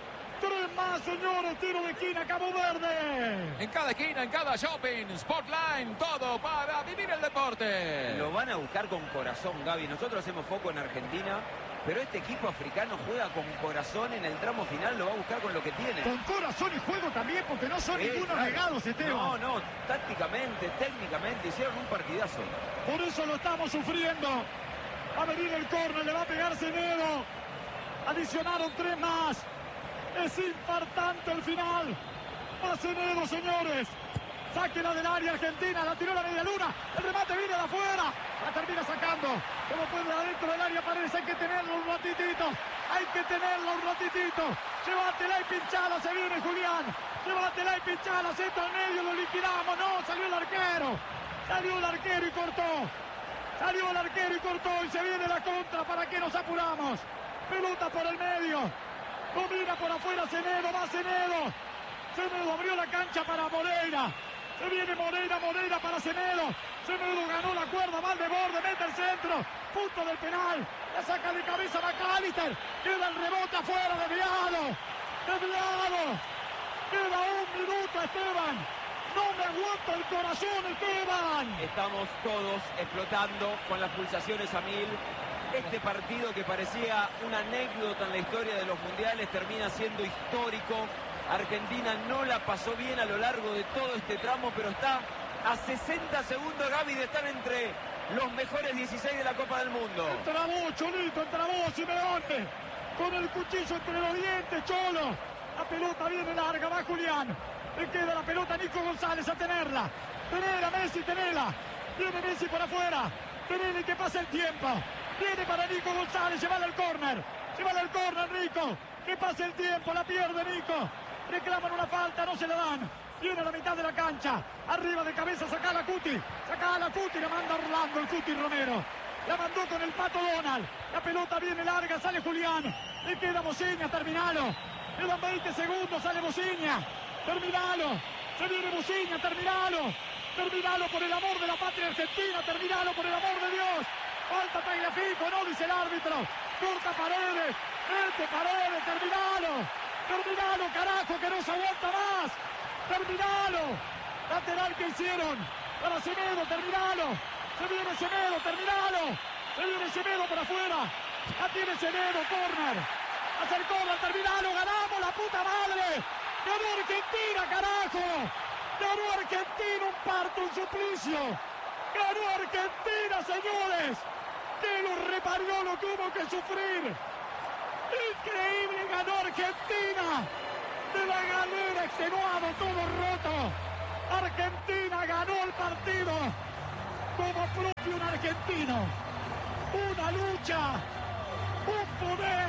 3 más, señores, tiro de esquina, Cabo Verde. En cada esquina, en cada shopping, Spotline, todo para vivir el deporte. Lo van a buscar con corazón, Gaby. Nosotros hacemos foco en Argentina, pero este equipo africano juega con corazón en el tramo final, lo va a buscar con lo que tiene. Con corazón y juego también, porque no son ningunos claro. regados, Esteban. No, tácticamente, técnicamente, hicieron un partidazo. Por eso lo estamos sufriendo. Va a venir el córner, le va a pegar Semedo. Adicionaron 3 más. Es infartante el final. Va Semedo, señores. Sáquela del área argentina, la tiró la media luna. El remate viene de afuera. La termina sacando. Como puede adentro del área Paredes. Hay que tenerlo un ratitito. Hay que tenerlo un ratitito. Llévatela y pinchala. Se viene Julián. Llévatela y pinchala. Centro al medio, lo liquidamos. No, salió el arquero. Salió el arquero y cortó. Salió el arquero y cortó. Y se viene la contra. ¿Para qué nos apuramos? Pelota por el medio. Domina por afuera Semedo. Va Semedo. Semedo abrió la cancha para Moreira. Se viene Moreira para Semedo. Semedo ganó la cuerda, va al de borde, mete el centro. Punto del penal. La saca de cabeza McAllister. Queda el rebote afuera, desviado. Queda 1 minuto, Esteban. No me aguanta el corazón, Esteban. Estamos todos explotando con las pulsaciones a 1000. Este partido que parecía una anécdota en la historia de los mundiales termina siendo histórico. Argentina no la pasó bien a lo largo de todo este tramo, pero está a 60 segundos, Gaby, de estar entre los mejores 16 de la Copa del Mundo. Entra vos, Cholito, entra vos, Simeone. Con el cuchillo entre los dientes, Cholo. La pelota viene larga, va Julián. Le queda la pelota a Nico González a tenerla. Tenela, Messi, tenela. Viene Messi por afuera. Tenela y que pase el tiempo. Viene para Nico González, llévala al córner. Llévala al córner, Nico. Que pase el tiempo, la pierde Nico. Reclaman una falta, no se la dan. Viene a la mitad de la cancha. Arriba de cabeza, saca a la Cuti. Saca a la Cuti, la manda Orlando, el Cuti Romero. La mandó con el Pato Donald. La pelota viene larga, sale Julián. Le queda Bociña, terminalo. Quedan 20 segundos, sale Bociña. Terminalo. Se viene Bociña, terminalo. Terminalo por el amor de la patria argentina. Terminalo por el amor de Dios. Falta Tagliafico, no dice el árbitro. Corta Paredes. Mete Paredes, terminalo. Terminalo, carajo, que no se aguanta más. Terminalo. Lateral que hicieron para Semedo, terminalo. Se viene Semedo, terminalo. Se viene Semedo por afuera. La tiene Semedo, córner. Acercó al terminal, lo ganamos, la puta madre. Ganó Argentina, carajo. Ganó Argentina, un parto, un suplicio. Ganó Argentina, señores. Que lo reparió, lo tuvo que sufrir. Increíble, ganó Argentina. De la galera, extenuado, todo roto. Argentina ganó el partido como propio un argentino. Una lucha, un poder,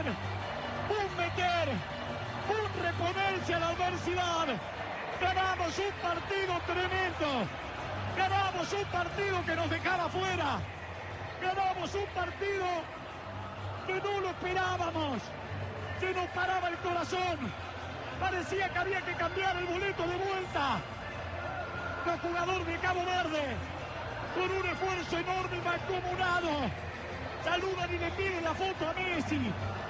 un meter, un reponerse a la adversidad. Ganamos un partido tremendo. Ganamos un partido que nos dejaba fuera. Ganamos un partido que no lo esperábamos. Se nos paraba el corazón. Parecía que había que cambiar el boleto de vuelta. Los jugadores de Cabo Verde, con un esfuerzo enorme y mancomunado, saludan y le piden la foto a Messi.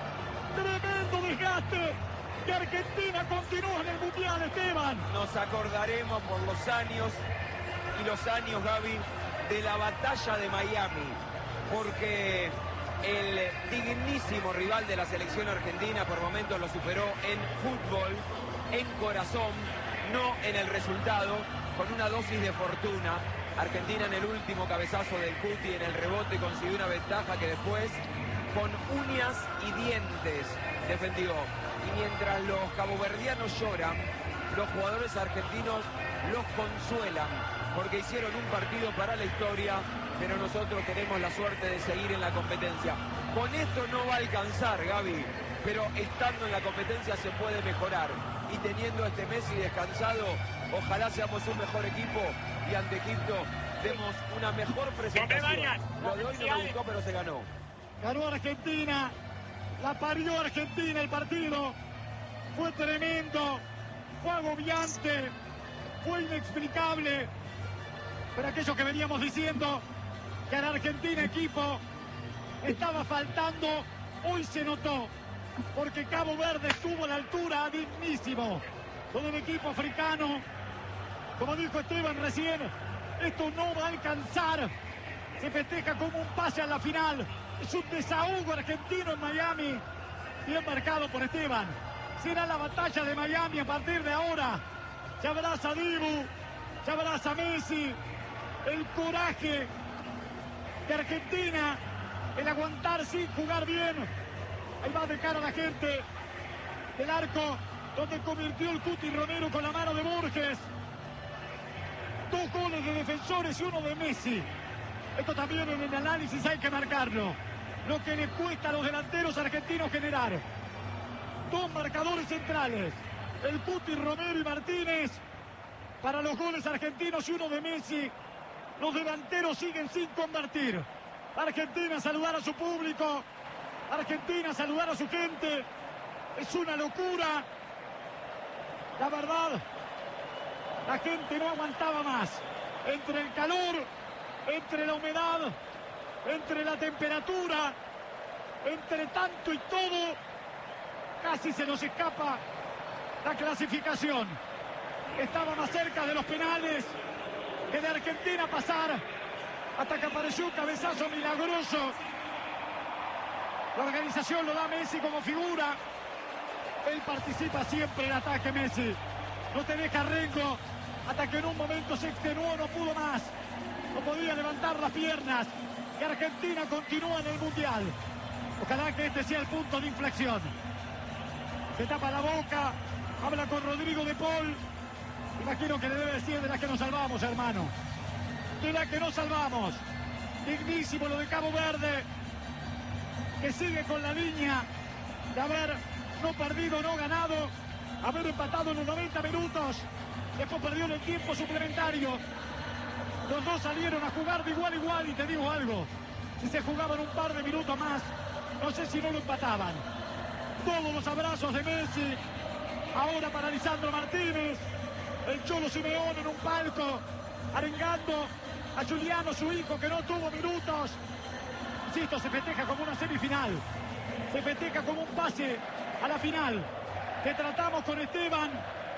Tremendo desgaste. Que Argentina continúa en el Mundial, Esteban. Nos acordaremos por los años y los años, Gaby, de la batalla de Miami, porque el dignísimo rival de la selección argentina por momentos lo superó en fútbol, en corazón, no en el resultado, con una dosis de fortuna. Argentina en el último cabezazo del Cuti en el rebote consiguió una ventaja que después con uñas y dientes defendió. Y mientras los caboverdianos lloran, los jugadores argentinos los consuelan porque hicieron un partido para la historia, pero nosotros tenemos la suerte de seguir en la competencia. Con esto no va a alcanzar, Gaby, pero estando en la competencia se puede mejorar. Y teniendo a este Messi descansado, ojalá seamos un mejor equipo y ante Egipto demos una mejor presentación. Lo de hoy no me gustó, pero se ganó. Ganó Argentina, la parió Argentina el partido. Fue tremendo, fue agobiante, fue inexplicable. Pero aquello que veníamos diciendo, que a la Argentina equipo estaba faltando, hoy se notó. Porque Cabo Verde estuvo a la altura, dignísimo. Todo el equipo africano, como dijo Esteban recién, esto no va a alcanzar. Se festeja como un pase a la final. Es un desahogo argentino en Miami. Bien marcado por Esteban. Será la batalla de Miami a partir de ahora. Se abraza Dibu, se abraza Messi. El coraje de Argentina, el aguantar sin jugar bien. Ahí va de cara a la gente del arco, donde convirtió el Cuti Romero con la mano de Borges. 2 goles de defensores y 1 de Messi. Esto también en el análisis hay que marcarlo. Lo que le cuesta a los delanteros argentinos generar. 2 marcadores centrales. El Cuti Romero y Martínez para los goles argentinos y 1 de Messi. Los delanteros siguen sin convertir. Argentina saludar a su público. Argentina saludar a su gente. Es una locura. La verdad, la gente no aguantaba más. Entre el calor, entre la humedad, entre la temperatura, entre tanto y todo, casi se nos escapa la clasificación. Estaba más cerca de los penales que de Argentina pasar, hasta que apareció un cabezazo milagroso. La organización lo da a Messi como figura. Él participa siempre en ataque, Messi. No te deja rengo hasta que en un momento se extenuó, no pudo más. No podía levantar las piernas. Y Argentina continúa en el Mundial. Ojalá que este sea el punto de inflexión. Se tapa la boca, habla con Rodrigo de Paul. Imagino que le debe decir: de la que nos salvamos, hermano. De la que nos salvamos. Dignísimo lo de Cabo Verde, que sigue con la línea de haber no perdido, no ganado, haber empatado en los 90 minutos. Después perdió en el tiempo suplementario. Los dos salieron a jugar de igual a igual, y te digo algo: si se jugaban un par de minutos más, no sé si no lo empataban. Todos los abrazos de Messi, ahora para Lisandro Martínez, el Cholo Simeone en un palco, arengando a Juliano, su hijo, que no tuvo minutos. Insisto, se festeja como una semifinal, se festeja como un pase a la final. Que tratamos con Esteban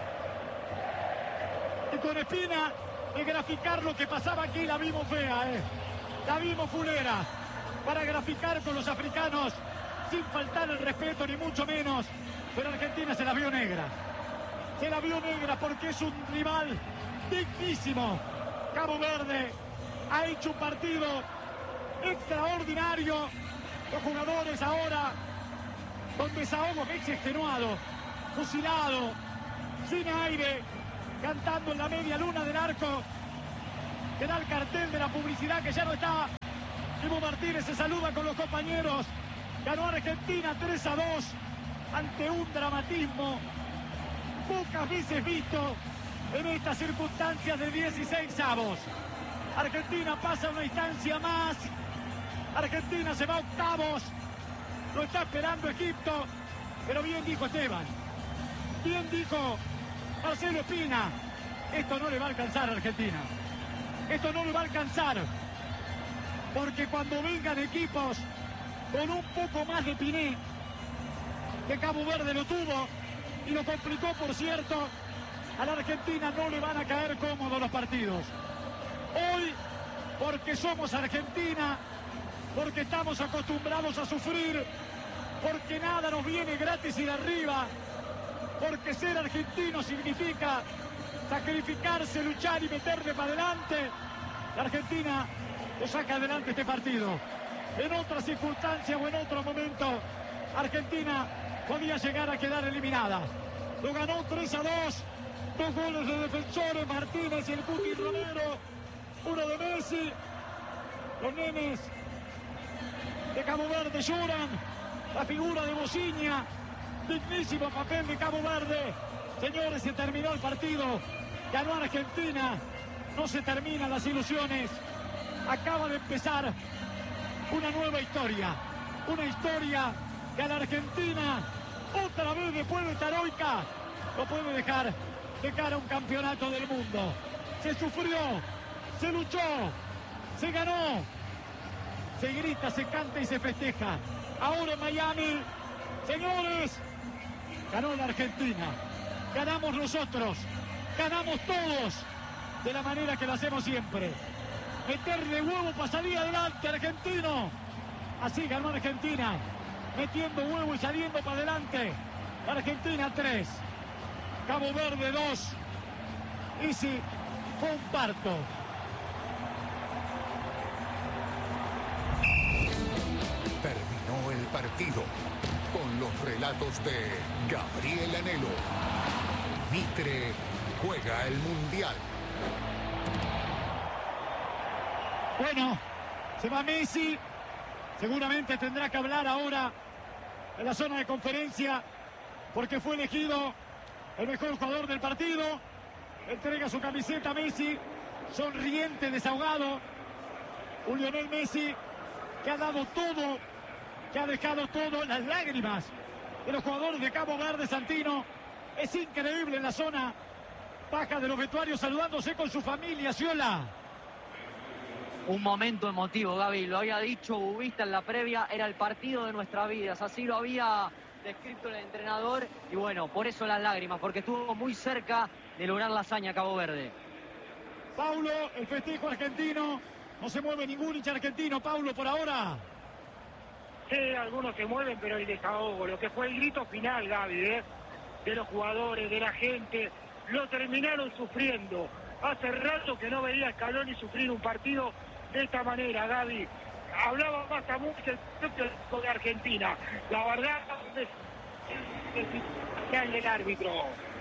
y con Espina de graficar lo que pasaba aquí. La vimos fea, la vimos fulera. Para graficar con los africanos sin faltar el respeto ni mucho menos, pero Argentina se la vio negra. Se la vio negra porque es un rival dignísimo. Cabo Verde ha hecho un partido extraordinario. Los jugadores ahora con desahogo, Messi extenuado, fusilado, sin aire, cantando en la media luna del arco. Que da el cartel de la publicidad que ya no está. Dibu Martínez se saluda con los compañeros. Ganó Argentina 3-2 ante un dramatismo pocas veces visto en estas circunstancias de 16avos. Argentina pasa una instancia más. Argentina se va a octavos. Lo está esperando Egipto. Pero bien dijo Esteban. Bien dijo Marcelo Espina. Esto no le va a alcanzar a Argentina. Esto no le va a alcanzar. Porque cuando vengan equipos con un poco más de Piné, que Cabo Verde lo tuvo y lo complicó, por cierto, a la Argentina no le van a caer cómodos los partidos. Hoy, porque somos Argentina, porque estamos acostumbrados a sufrir, porque nada nos viene gratis y de arriba, porque ser argentino significa sacrificarse, luchar y meterle para adelante. La Argentina lo saca adelante este partido. En otra circunstancia o en otro momento, Argentina podía llegar a quedar eliminada. Lo ganó 3-2, 2 goles de defensores, Martínez y el Cuti Romero, uno de Messi. Los nenes de Cabo Verde lloran, la figura de Bociña, dignísimo papel de Cabo Verde. Señores, se terminó el partido, ganó Argentina, no se terminan las ilusiones, acaba de empezar una nueva historia, una historia que a la Argentina, otra vez después de esta heroica, lo puede dejar de cara a un campeonato del mundo. Se sufrió, se luchó, se ganó, se grita, se canta y se festeja. Ahora en Miami, señores, ganó la Argentina, ganamos nosotros, ganamos todos, de la manera que lo hacemos siempre. Meterle huevo para salir adelante, argentino. Así ganó Argentina, metiendo huevo y saliendo para adelante. Argentina 3, Cabo Verde 2. Y sí, fue un parto. Terminó el partido con los relatos de Gabriel Anhelo. Mitre juega el Mundial. Bueno, se va Messi. Seguramente tendrá que hablar ahora en la zona de conferencia porque fue elegido el mejor jugador del partido. Entrega su camiseta a Messi, sonriente, desahogado. Un Lionel Messi que ha dado todo, que ha dejado todo, las lágrimas de los jugadores de Cabo Verde. Santino, es increíble en la zona baja de los vestuarios saludándose con su familia. Ciola. Un momento emotivo, Gaby, lo había dicho Bubista en la previa, era el partido de nuestras vidas, así lo había descrito el entrenador, y bueno, por eso las lágrimas, porque estuvo muy cerca de lograr la hazaña Cabo Verde. Paulo, el festejo argentino, no se mueve ningún hincha argentino, Paulo, por ahora. Sí, algunos se mueven, pero el desahogo, lo que fue el grito final, Gaby, de los jugadores, de la gente, lo terminaron sufriendo. Hace rato que no veía a Scaloni sufrir un partido de esta manera, Gaby. Hablaba más a mucho de Argentina. La verdad es el árbitro.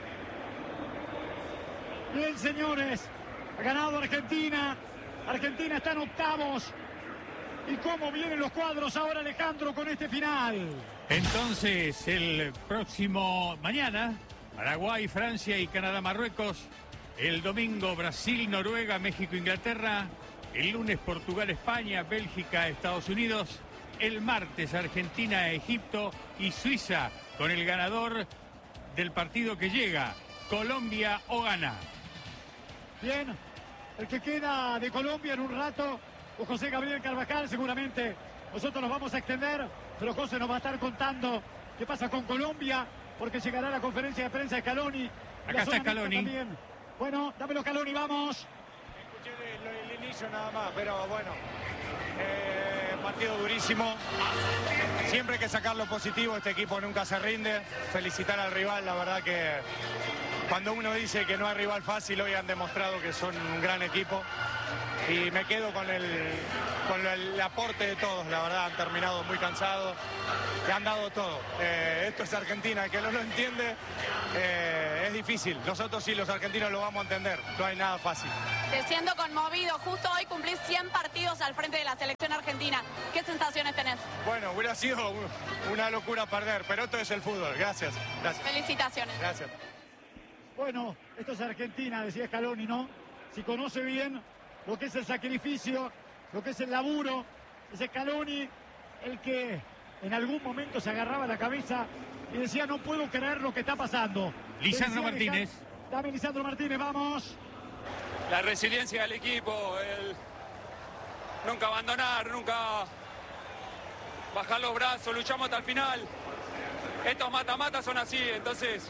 Bien, señores, ha ganado Argentina. Argentina está en octavos. ¿Y cómo vienen los cuadros ahora, Alejandro, con este final? Entonces, el próximo mañana, Paraguay, Francia y Canadá, Marruecos. El domingo, Brasil, Noruega, México, Inglaterra. El lunes, Portugal, España, Bélgica, Estados Unidos. El martes, Argentina, Egipto y Suiza, con el ganador del partido que llega, Colombia o Ghana. Bien, el que queda de Colombia en un rato, o José Gabriel Carvajal, seguramente nosotros nos vamos a extender, pero José nos va a estar contando qué pasa con Colombia, porque llegará la conferencia de prensa de Scaloni. Acá está Scaloni. Bueno, dámelo, Scaloni, vamos. Escuché el inicio nada más, pero bueno, partido durísimo. Siempre hay que sacar lo positivo, este equipo nunca se rinde. Felicitar al rival, la verdad que cuando uno dice que no hay rival fácil, hoy han demostrado que son un gran equipo. Y me quedo con el aporte de todos, la verdad, han terminado muy cansados, le han dado todo. Esto es Argentina, el que no lo entiende es difícil. Nosotros sí, los argentinos lo vamos a entender, no hay nada fácil. Te siento conmovido, justo hoy cumplís 100 partidos al frente de la selección argentina. ¿Qué sensaciones tenés? Bueno, hubiera sido una locura perder, pero esto es el fútbol. Gracias. Felicitaciones. Gracias. Bueno, esto es Argentina, decía Scaloni, ¿no? Si conoce bien lo que es el sacrificio, lo que es el laburo, es Scaloni el que en algún momento se agarraba la cabeza y decía, no puedo creer lo que está pasando. Lisandro Martínez. Dame Lisandro Martínez, vamos. La resiliencia del equipo, el nunca abandonar, nunca bajar los brazos, luchamos hasta el final. Estos mata-mata son así, entonces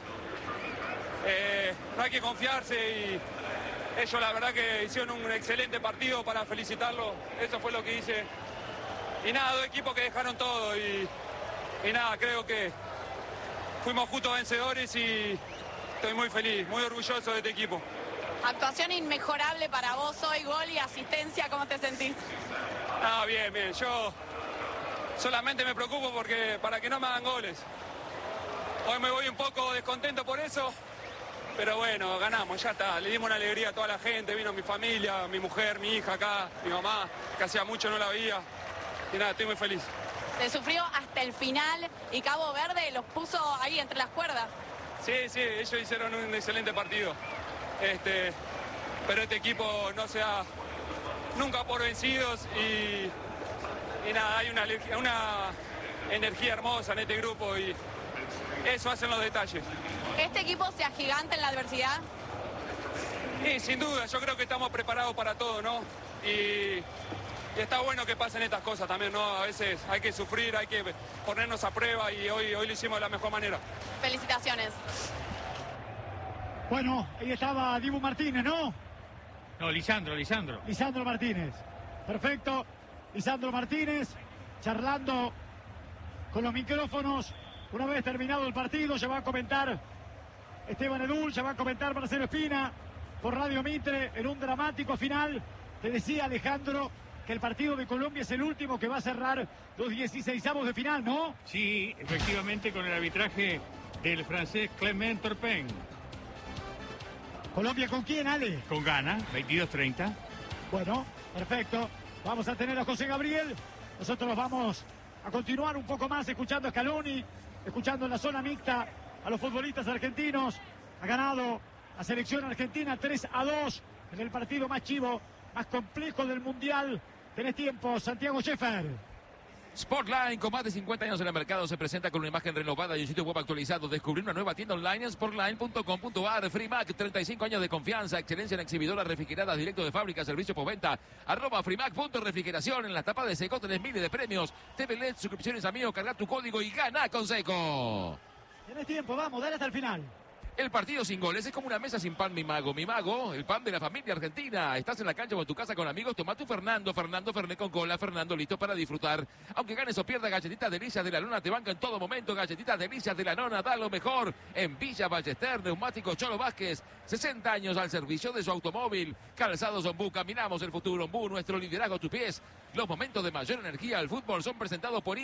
no hay que confiarse y ellos la verdad que hicieron un excelente partido para felicitarlos, eso fue lo que hice. Y nada, dos equipos que dejaron todo y nada, creo que fuimos justos vencedores y estoy muy feliz, muy orgulloso de este equipo. Actuación inmejorable para vos hoy, gol y asistencia, ¿cómo te sentís? Ah, bien, bien, yo solamente me preocupo para que no me hagan goles. Hoy me voy un poco descontento por eso. Pero bueno, ganamos, ya está. Le dimos una alegría a toda la gente. Vino mi familia, mi mujer, mi hija acá, mi mamá, que hacía mucho no la veía. Y nada, estoy muy feliz. Se sufrió hasta el final y Cabo Verde los puso ahí entre las cuerdas. Sí, ellos hicieron un excelente partido. Pero este equipo no se da nunca por vencidos y nada, hay una energía hermosa en este grupo y eso hacen los detalles. ¿Este equipo se agiganta en la adversidad? Sí, sin duda, yo creo que estamos preparados para todo, ¿no? Y está bueno que pasen estas cosas también, ¿no? A veces hay que sufrir, hay que ponernos a prueba y hoy lo hicimos de la mejor manera. Felicitaciones. Bueno, ahí estaba Dibu Martínez, ¿no? No, Lisandro. Lisandro Martínez. Perfecto. Lisandro Martínez charlando con los micrófonos. Una vez terminado el partido, ya va a comentar Esteban Edul, ya va a comentar Marcelo Espina por Radio Mitre en un dramático final. Te decía Alejandro que el partido de Colombia es el último que va a cerrar los 16avos de final, ¿no? Sí, efectivamente, con el arbitraje del francés Clement Turpin. ¿Colombia con quién, Ale? Con Ghana, 22-30. Bueno, perfecto. Vamos a tener a José Gabriel. Nosotros vamos a continuar un poco más escuchando a Scaloni, escuchando en la zona mixta a los futbolistas argentinos. Ha ganado la selección argentina 3-2 en el partido más chivo, más complejo del Mundial. Tenés tiempo, Santiago Scheffer. Sportline, con más de 50 años en el mercado, se presenta con una imagen renovada y un sitio web actualizado. Descubrir una nueva tienda online en sportline.com.ar. Freemac, 35 años de confianza, excelencia en exhibidoras refrigeradas, directo de fábrica, servicio postventa. @freemac.refrigeración. En la tapa de Seco tenés miles de premios. TV LED, suscripciones a Mío, carga tu código y gana con Seco. Tenés tiempo, vamos, dale hasta el final. El partido sin goles es como una mesa sin pan, mi mago. Mi mago, el pan de la familia argentina. Estás en la cancha o en tu casa con amigos, toma tu Fernando Fernet con cola, Fernando listo para disfrutar. Aunque ganes o pierdas, Galletitas Delicias de la Nona te banca en todo momento. Galletitas Delicias de la Nona, da lo mejor. En Villa Ballester, Neumáticos Cholo Vázquez, 60 años al servicio de su automóvil. Calzados Ombú, caminamos el futuro. Ombú, nuestro liderazgo a tus pies. Los momentos de mayor energía al fútbol son presentados por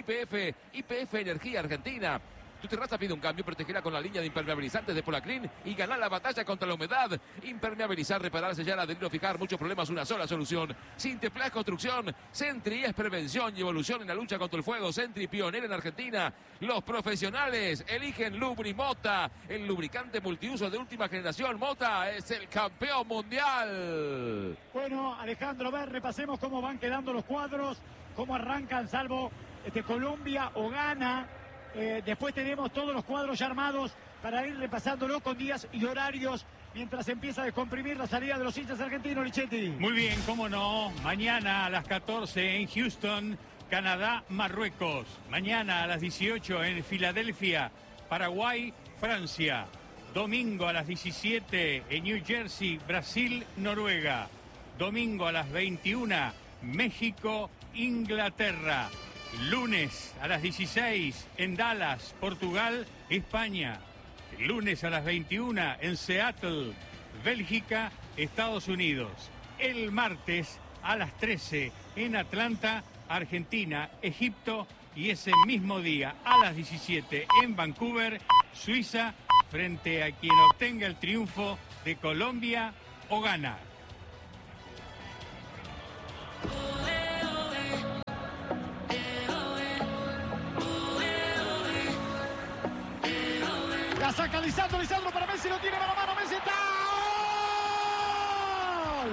YPF Energía Argentina. Tu terraza pide un cambio, protegela con la línea de impermeabilizantes de Polaclin y ganar la batalla contra la humedad. Impermeabilizar, reparar, sellar, adherir o fijar muchos problemas, una sola solución. Sinteplas Construcción, Sentry es prevención y evolución en la lucha contra el fuego. Sentry, pionera en Argentina. Los profesionales eligen Lubrimota, el lubricante multiuso de última generación. Mota es el campeón mundial. Bueno, Alejandro, a ver, repasemos cómo van quedando los cuadros, cómo arrancan, salvo Colombia o Ghana. Después tenemos todos los cuadros ya armados para ir repasándolo con días y horarios mientras empieza a descomprimir la salida de los hinchas argentinos, Lichetti. Muy bien, cómo no. Mañana a las 14 en Houston, Canadá, Marruecos. Mañana a las 18 en Filadelfia, Paraguay, Francia. Domingo a las 17 en New Jersey, Brasil, Noruega. Domingo a las 21, México, Inglaterra. Lunes a las 16 en Dallas, Portugal, España. El lunes a las 21 en Seattle, Bélgica, Estados Unidos. El martes a las 13 en Atlanta, Argentina, Egipto. Y ese mismo día a las 17 en Vancouver, Suiza, frente a quien obtenga el triunfo de Colombia o Ghana. La saca Lisandro para Messi, lo tiene mano a mano, Messi está. ¡Gol!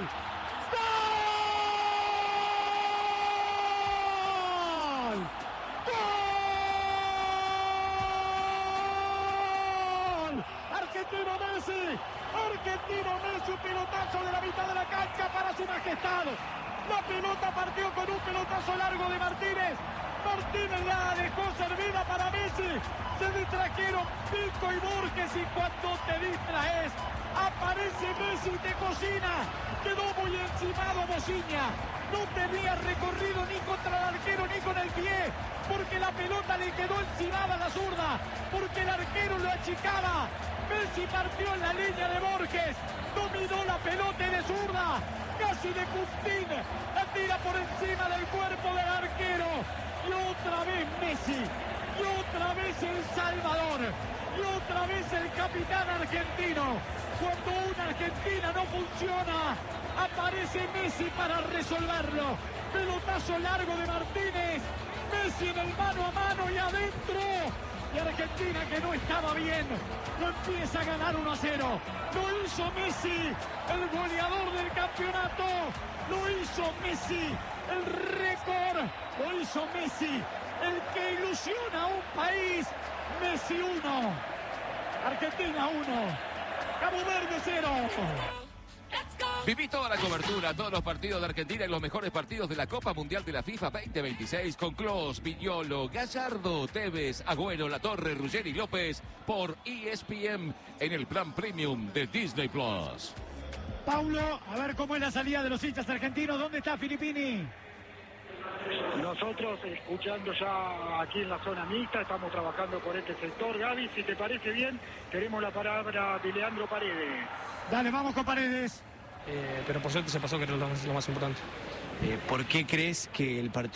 ¡Gol! ¡Gol! Argentino Messi, un pelotazo de la mitad de la cancha para su majestad. La pelota partió con un pelotazo largo de Martínez. Martínez la dejó servida para Messi. Se distrajeron Pico y Borges y cuando te distraes aparece Messi y te cocina. Quedó muy encimado Mociña. No tenía recorrido ni contra el arquero ni con el pie, porque la pelota le quedó encimada a la zurda, porque el arquero lo achicaba. Messi partió en la línea de Borges, dominó la pelota de zurda, casi de puntín, la tira por encima del cuerpo del arquero. Y otra vez Messi, y otra vez El Salvador, y otra vez el capitán argentino. Cuando una Argentina no funciona, aparece Messi para resolverlo. Pelotazo largo de Martínez, Messi en el mano a mano y adentro. Y Argentina, que no estaba bien, lo empieza a ganar 1-0. Lo hizo Messi, el goleador del campeonato. Lo hizo Messi, el récord. Lo hizo Messi, el que ilusiona a un país. Messi 1, Argentina 1, Cabo Verde 0. Viví toda la cobertura, todos los partidos de Argentina y los mejores partidos de la Copa Mundial de la FIFA 2026 con Klose, Viñolo, Gallardo, Tevez, Agüero, Latorre, Ruggeri y López por ESPN en el plan premium de Disney Plus. Paulo, a ver cómo es la salida de los hinchas argentinos. ¿Dónde está Filippini? Nosotros escuchando ya aquí en la zona mixta, estamos trabajando por este sector. Gaby, si te parece bien, tenemos la palabra de Leandro Paredes. Dale, vamos con Paredes. Pero por suerte se pasó, que era lo más importante. ¿Por qué crees que el partido...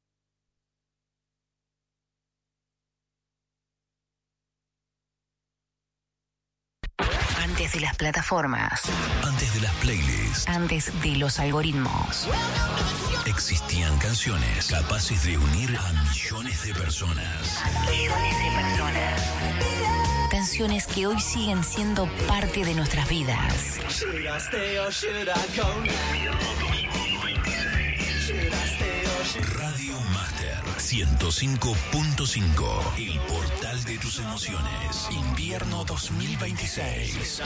Antes de las plataformas, antes de las playlists, antes de los algoritmos, existían canciones capaces de unir a millones de personas. Canciones que hoy siguen siendo parte de nuestras vidas. Radio Master 105.5, el portal de tus emociones. Invierno 2026.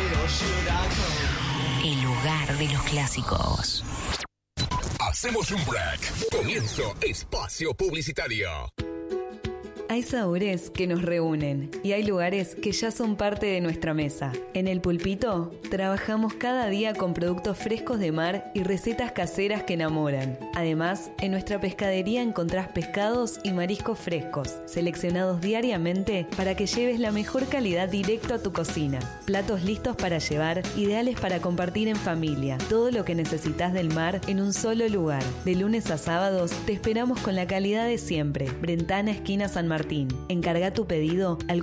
El lugar de los clásicos. Hacemos un break. Comienzo espacio publicitario. Hay sabores que nos reúnen y hay lugares que ya son parte de nuestra mesa. En El Pulpito trabajamos cada día con productos frescos de mar y recetas caseras que enamoran. Además, en nuestra pescadería encontrás pescados y mariscos frescos, seleccionados diariamente para que lleves la mejor calidad directo a tu cocina. Platos listos para llevar, ideales para compartir en familia. Todo lo que necesitas del mar en un solo lugar. De lunes a sábados te esperamos con la calidad de siempre. Brentana, esquina San Martín. Encarga tu pedido al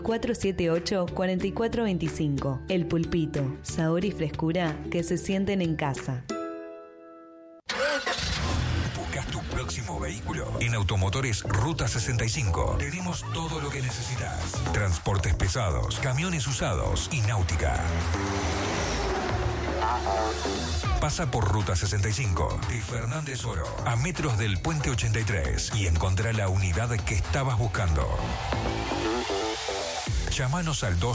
478-4425. El Pulpito, sabor y frescura que se sienten en casa. ¿Buscas tu próximo vehículo? En Automotores Ruta 65 tenemos todo lo que necesitas. Transportes pesados, camiones usados y náutica. Pasa por Ruta 65 de Fernández Oro a metros del Puente 83 y encontrá la unidad que estabas buscando. Llámanos al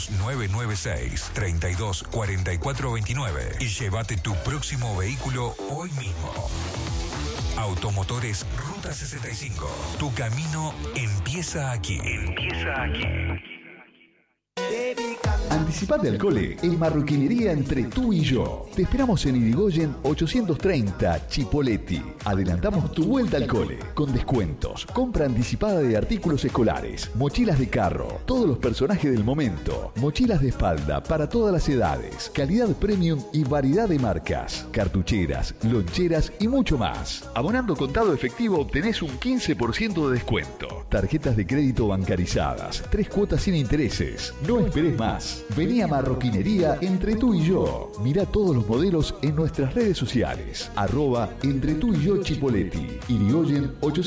2996-324429 y llévate tu próximo vehículo hoy mismo. Automotores Ruta 65. Tu camino empieza aquí. Anticipate al cole en Marroquinería Entre Tú y Yo. Te esperamos en Irigoyen 830 Chipoleti. Adelantamos tu vuelta al cole con descuentos, compra anticipada de artículos escolares, mochilas de carro, todos los personajes del momento, mochilas de espalda para todas las edades, calidad premium y variedad de marcas, cartucheras, loncheras y mucho más. Abonando contado efectivo obtenés un 15% de descuento. Tarjetas de crédito bancarizadas, 3 cuotas sin intereses. No esperes más. Vení a Marroquinería Entre Tú y Yo. Mirá todos los modelos en nuestras redes sociales. @Entre Tú y Yo Chipoleti. Irigoyen 800